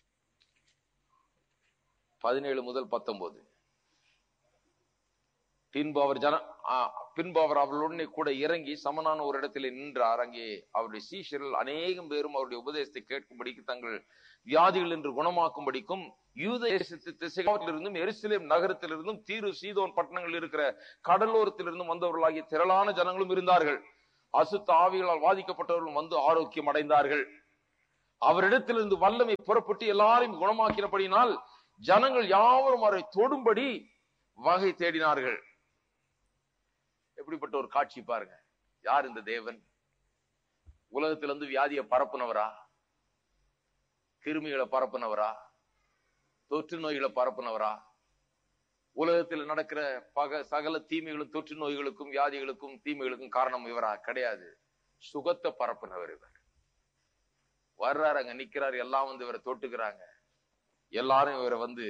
17 முதல் 19. பின்பு அவர் அவர்களுடனே கூட இறங்கி சமனான ஒரு இடத்தில் நின்றார். அங்கே அவருடைய சீஷர்கள் அநேகம் பேரும் அவருடைய உபதேசத்தை கேட்கும்படிக்கு தங்கள் வியாதிகள் என்று குணமாக்கும்படிக்கும் யூத தேசத்து திசைகளிலிருந்தும் எருசலேம் நகரத்திலிருந்தும் தீரு சீதோன் பட்டணங்கள் இருக்கிற கடலோரத்திலிருந்தும் வந்தவர்களாகிய திரளான ஜனங்களும் இருந்தார்கள். அசுத்த ஆவிகளால் பாதிக்கப்பட்டவர்களும் வந்து ஆரோக்கியம் அடைந்தார்கள். அவரிடத்திலிருந்து வல்லமை புறப்பட்டு எல்லாரையும் குணமாக்கினபடியினால் ஜனங்கள் யாவரும் அவரை தொடும்படி வகை தேடினார்கள். எப்படிப்பட்ட ஒரு காட்சி பாருங்க. யார் இந்த தேவன்? உலகத்திலிருந்து வியாதியை பரப்புனவரா? கிருமிகளை பரப்புனவரா? தொற்று நோய்களை பரப்புனவரா? உலகத்தில் நடக்கிற சகல தீமைகளும் தொற்று நோய்களுக்கும் வியாதிகளுக்கும் தீமைகளுக்கும் காரணம் இவரா? கிடையாது. சுகத்தை பரப்புனவர் இவர். வர்றாரு, அங்க நிக்கிறாரு, எல்லாம் வந்து இவரை தொட்டுக்கிறாங்க. எல்லாரும் இவரை வந்து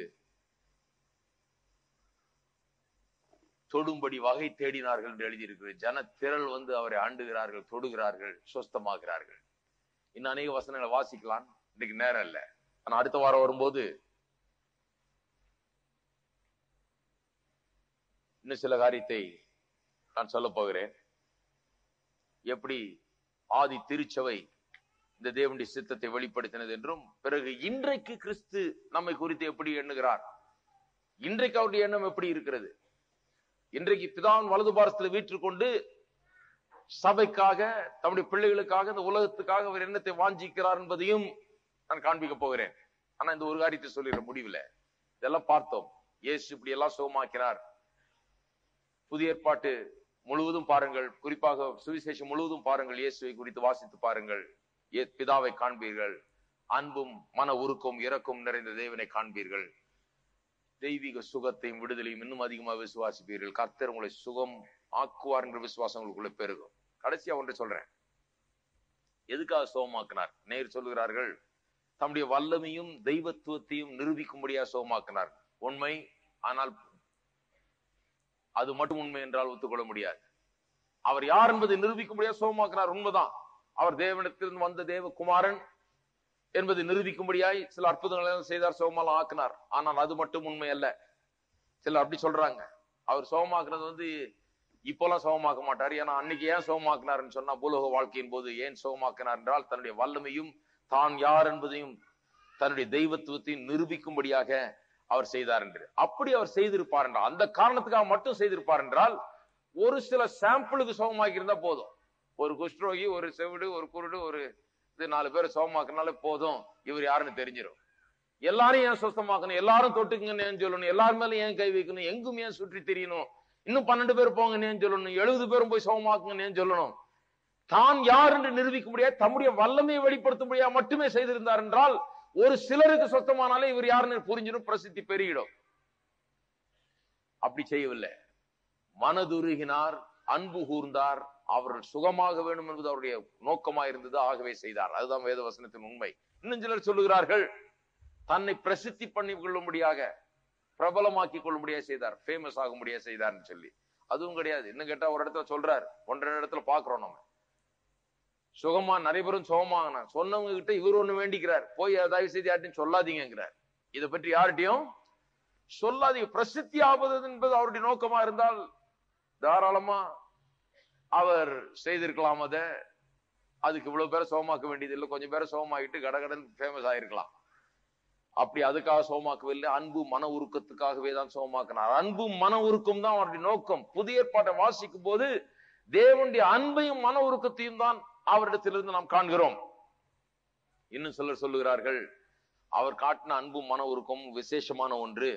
தொடும்படி வகை தேடினார்கள் என்று எழுதியிருக்கிறது. ஜன திரள் வந்து அவரை ஆண்டுகிறார்கள், தொடுகிறார்கள், சுஸ்தமாகிறார்கள். இன்னும் அநேக வசனங்களை வாசிக்கலாம், இன்னைக்கு நேரம் இல்லை. ஆனா அடுத்த வாரம் வரும்போது இன்னும் சில காரியத்தை நான் சொல்ல போகிறேன். எப்படி ஆதி திருச்சபை இந்த தேவனுடைய சித்தத்தை வெளிப்படுத்தினது என்றும், பிறகு இன்றைக்கு கிறிஸ்து நம்மை குறித்து எப்படி எண்ணுகிறார், இன்றைக்கு அவருடைய எண்ணம் எப்படி இருக்கிறது, இன்றைக்கு பிதாவின் வலது பாரத்தில் வீற்றுக்கொண்டு சபைக்காக தம்முடைய பிள்ளைகளுக்காக இந்த உலகத்துக்காக அவர் எண்ணத்தை வாஞ்சிக்கிறார் என்பதையும் நான் காண்பிக்க போகிறேன். ஆனா இந்த ஒரு காரியத்தை சொல்லிடுற முடிவில் இதெல்லாம் பார்த்தோம். இயேசு இப்படி எல்லாம் சுகமாக்கிறார். புதிய ஏற்பாட்டு முழுவதும் பாருங்கள், குறிப்பாக சுவிசேஷம் முழுவதும் பாருங்கள், இயேசுவை குறித்து வாசித்து பாருங்கள். பிதாவை காண்பீர்கள், அன்பும் மன உருக்கம் இரக்கம் நிறைந்த தேவனை காண்பீர்கள். தெய்வீக சுகத்தையும் விடுதலையும் இன்னும் அதிகமாக விசுவாசிப்பீர்கள். கர்த்தர் உங்களை சுகம் ஆக்குவார் என்ற விசுவாசம் உங்களுக்குள்ள பெருகும். கடைசியா ஒன்றை சொல்றேன். எதுக்காக சுகமாக்கினார்? நேர் சொல்லுகிறார்கள், தம்முடைய வல்லமையும் தெய்வத்துவத்தையும் நிரூபிக்கும்படியா சுகமாக்கினார். உண்மை. ஆனால் அது மட்டும் உண்மை என்றால் ஒத்துக்கொள்ள முடியாது. அவர் யார் என்பதை நிரூபிக்கும்படியா சுகமாக்கினார். உண்மைதான். அவர் தேவனிடத்திலிருந்து வந்த தேவகுமாரன் என்பதை நிரூபிக்கும்படியாய் சில அற்புதங்களை செய்தார், சுகமாலாம் ஆக்கினார். ஆனால் அது மட்டும் உண்மை அல்ல. சிலர் அப்படி சொல்றாங்க. அவர் சுகமாக்குறது வந்து இப்போலாம் சுகமாக்க மாட்டார். ஏன்னா அன்னைக்கு ஏன் சுகமாக்கினார்ன்னு சொன்னா, பூலோக வாழ்க்கையின் போது ஏன் சுகமாக்கினார் என்றால் தன்னுடைய வல்லமையும் தான் யார் என்பதையும் தன்னுடைய தெய்வத்துவத்தையும் நிரூபிக்கும்படியாக அவர் செய்தார் என்று. அப்படி அவர் செய்திருப்பார் என்றால், அந்த காரணத்துக்காக மட்டும் செய்திருப்பார் என்றால், ஒரு சில சாம்பிளுக்கு சுகமாக்கி இருந்தா போதும். ஒரு குஷ்டரோகி, ஒரு செவிடு, ஒரு குருடு, ஒரு இது 4 பேர் சுகமாக்குனாலே போதும், இவர் யாருன்னு தெரிஞ்சிடும். எல்லாரும் ஏன் சுத்தமாக்கணும், எல்லாரும் தொட்டுக்குங்கன்னு ஏன் சொல்லணும், எல்லாரும் மேலும் ஏன் கை வைக்கணும், எங்கும் ஏன் சுற்றி தெரியணும், இன்னும் 12 பேர் போங்கன்னு ஏன் சொல்லணும், 70 பேரும் போய் சுகமாக்குங்கன்னு ஏன் சொல்லணும். தான் யார் என்று நிரூபிக்க முடியாது, தம்முடைய வல்லமையை வெளிப்படுத்த முடியாது மட்டுமே செய்திருந்தார் என்றால், ஒரு சிலருக்கு சொத்தமானாலே இவர் யாருன்னு புரிஞ்சிடும், பிரசித்தி பெருகிடும். அப்படி செய்யவில்லை. மனதுருகினார், அன்பு கூர்ந்தார், அவர்கள் சுகமாக வேண்டும் என்பது அவருடைய நோக்கமாக இருந்தது. ஆகவே செய்தார். அதுதான் வேத வசனத்தின் உண்மை. இன்னும் சிலர் சொல்லுகிறார்கள், தன்னை பிரசித்தி பண்ணி கொள்ளும்படியாக, பிரபலமாக்கி கொள்ளும்படியாக செய்தார், ஃபேமஸ் ஆக முடியாது செய்தார்னு சொல்லி. அதுவும் கிடையாது. இன்னும் கேட்டா ஒரு இடத்துல சொல்றார், 1-2 இடத்துல பாக்குறோம் நம்ம. சுகமா நிறைய பேரும் சுகமாக சொன்னவங்க கிட்ட இவர் ஒண்ணு வேண்டிக்கிறார், போய் தயவு செய்து யார்ட்டையும் சொல்லாதீங்கிறார். இதை பற்றி யார்கிட்டையும் சொல்லாதீங்க. பிரசித்தி ஆவது என்பது அவருடைய நோக்கமா இருந்தால் தாராளமா அவர் செய்திருக்கலாம். அதுக்கு இவ்வளவு பேரை சுகமாக்க வேண்டியது இல்லை, கொஞ்சம் பேரை சுகமாக்கிட்டு கடகடன் ஃபேமஸ் ஆயிருக்கலாம். அப்படி அதுக்காக சுகமாக்கவில்லை. அன்பு மன உருக்கத்துக்காகவே தான் சுகமாக்கினார். அன்பு மன உருக்கம் தான் அவருடைய நோக்கம். புதிய ஏற்பாட்டை வாசிக்கும் போது தேவனுடைய அன்பையும் மன உருக்கத்தையும் தான் அவரிடத்திலிருந்து நாம் காண்கிறோம். இன்னும் சிலர் சொல்லுகிறார்கள், அவர் காட்டின அன்பும் மன உருக்கமும் விசேஷமான ஒன்று.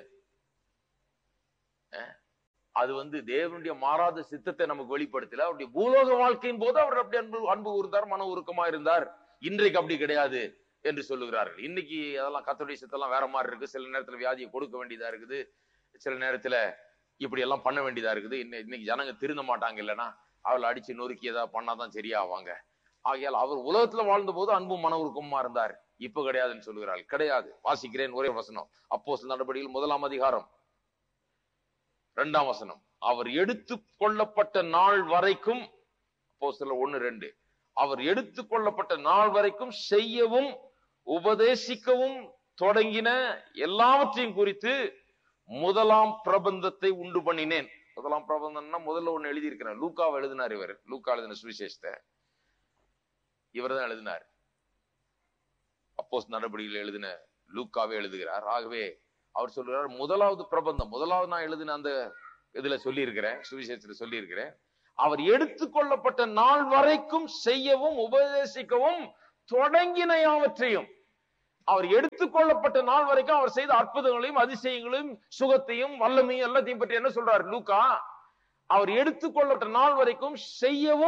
அது தேவனுடைய மாறாத சித்தத்தை நமக்கு வெளிப்படுத்தல. அவருடைய பூலோக வாழ்க்கையின் போது அவர் அப்படி அன்பு கூர்ந்தார், மன உருக்கமா இருந்தார். இன்றைக்கு அப்படி கிடையாது என்று சொல்லுகிறார்கள். இன்னைக்கு அதெல்லாம் கர்த்தருடைய சித்தம்லாம் வேற மாதிரி இருக்கு. சில நேரத்துல வியாதியை கொடுக்க வேண்டியதா இருக்குது, சில நேரத்துல இப்படி எல்லாம் பண்ண வேண்டியதா இருக்குது. இன்னைக்கு ஜனங்க திருந்த மாட்டாங்க. இல்லைன்னா அவளை அடிச்சு நொறுக்கி ஏதாவது பண்ணாதான் சரியாவாங்க. ஆகையால் அவர் உலகத்துல வாழ்ந்த போது அன்பும் மன உருக்கமா இருந்தார். இப்ப கிடையாதுன்னு சொல்லுகிறார்கள். கிடையாது. வாசிக்கிறேன் ஒரே வசனம். அப்போஸ்தலர் நடபடிகள் 1 அதிகாரம் 2 வசனம். அவர் எடுத்து கொள்ளப்பட்ட நாள் வரைக்கும், அப்போஸ்தலர் 1:2, அவர் எடுத்து கொள்ளப்பட்ட நாள் வரைக்கும் செய்யவும் உபதேசிக்கவும் தொடங்கின எல்லாவற்றையும் குறித்து முதலாம் பிரபந்தத்தை உண்டு பண்ணினேன். முதலாம் பிரபந்தம்னா முதல்ல ஒண்ணு எழுதி இருக்கிறார். லூக்காவை எழுதினார். இவர் லூக்கா எழுதின சுவிசேஷத்தை இவர் தான் எழுதினார். அப்போஸ்தலர் நடபடிகள் எழுதின லூக்காவே எழுதுகிறார். ஆகவே அவர் சொல்றார், முதலாவது பிரபந்தம், முதலாவது நான் எழுதின அந்த இதுல சொல்லி இருக்கிறேன், சுவிசேஷத்துல சொல்லி இருக்கிறேன், அவர் எடுத்துக்கொள்ளப்பட்ட நாள் வரைக்கும் செய்யவும் உபதேசிக்கவும் தொடங்கின யாவற்றையும், அவர் எடுத்துக்கொள்ளப்பட்ட நாள் வரைக்கும் அவர் செய்த அற்புதங்களையும் அதிசயங்களையும் சுகத்தையும் வல்லமையும் எல்லாத்தையும் பற்றி என்ன சொல்றாரு லூக்கா? அவர் எடுத்துக்கொள்ளப்பட்ட நாள் வரைக்கும் செய்யவும்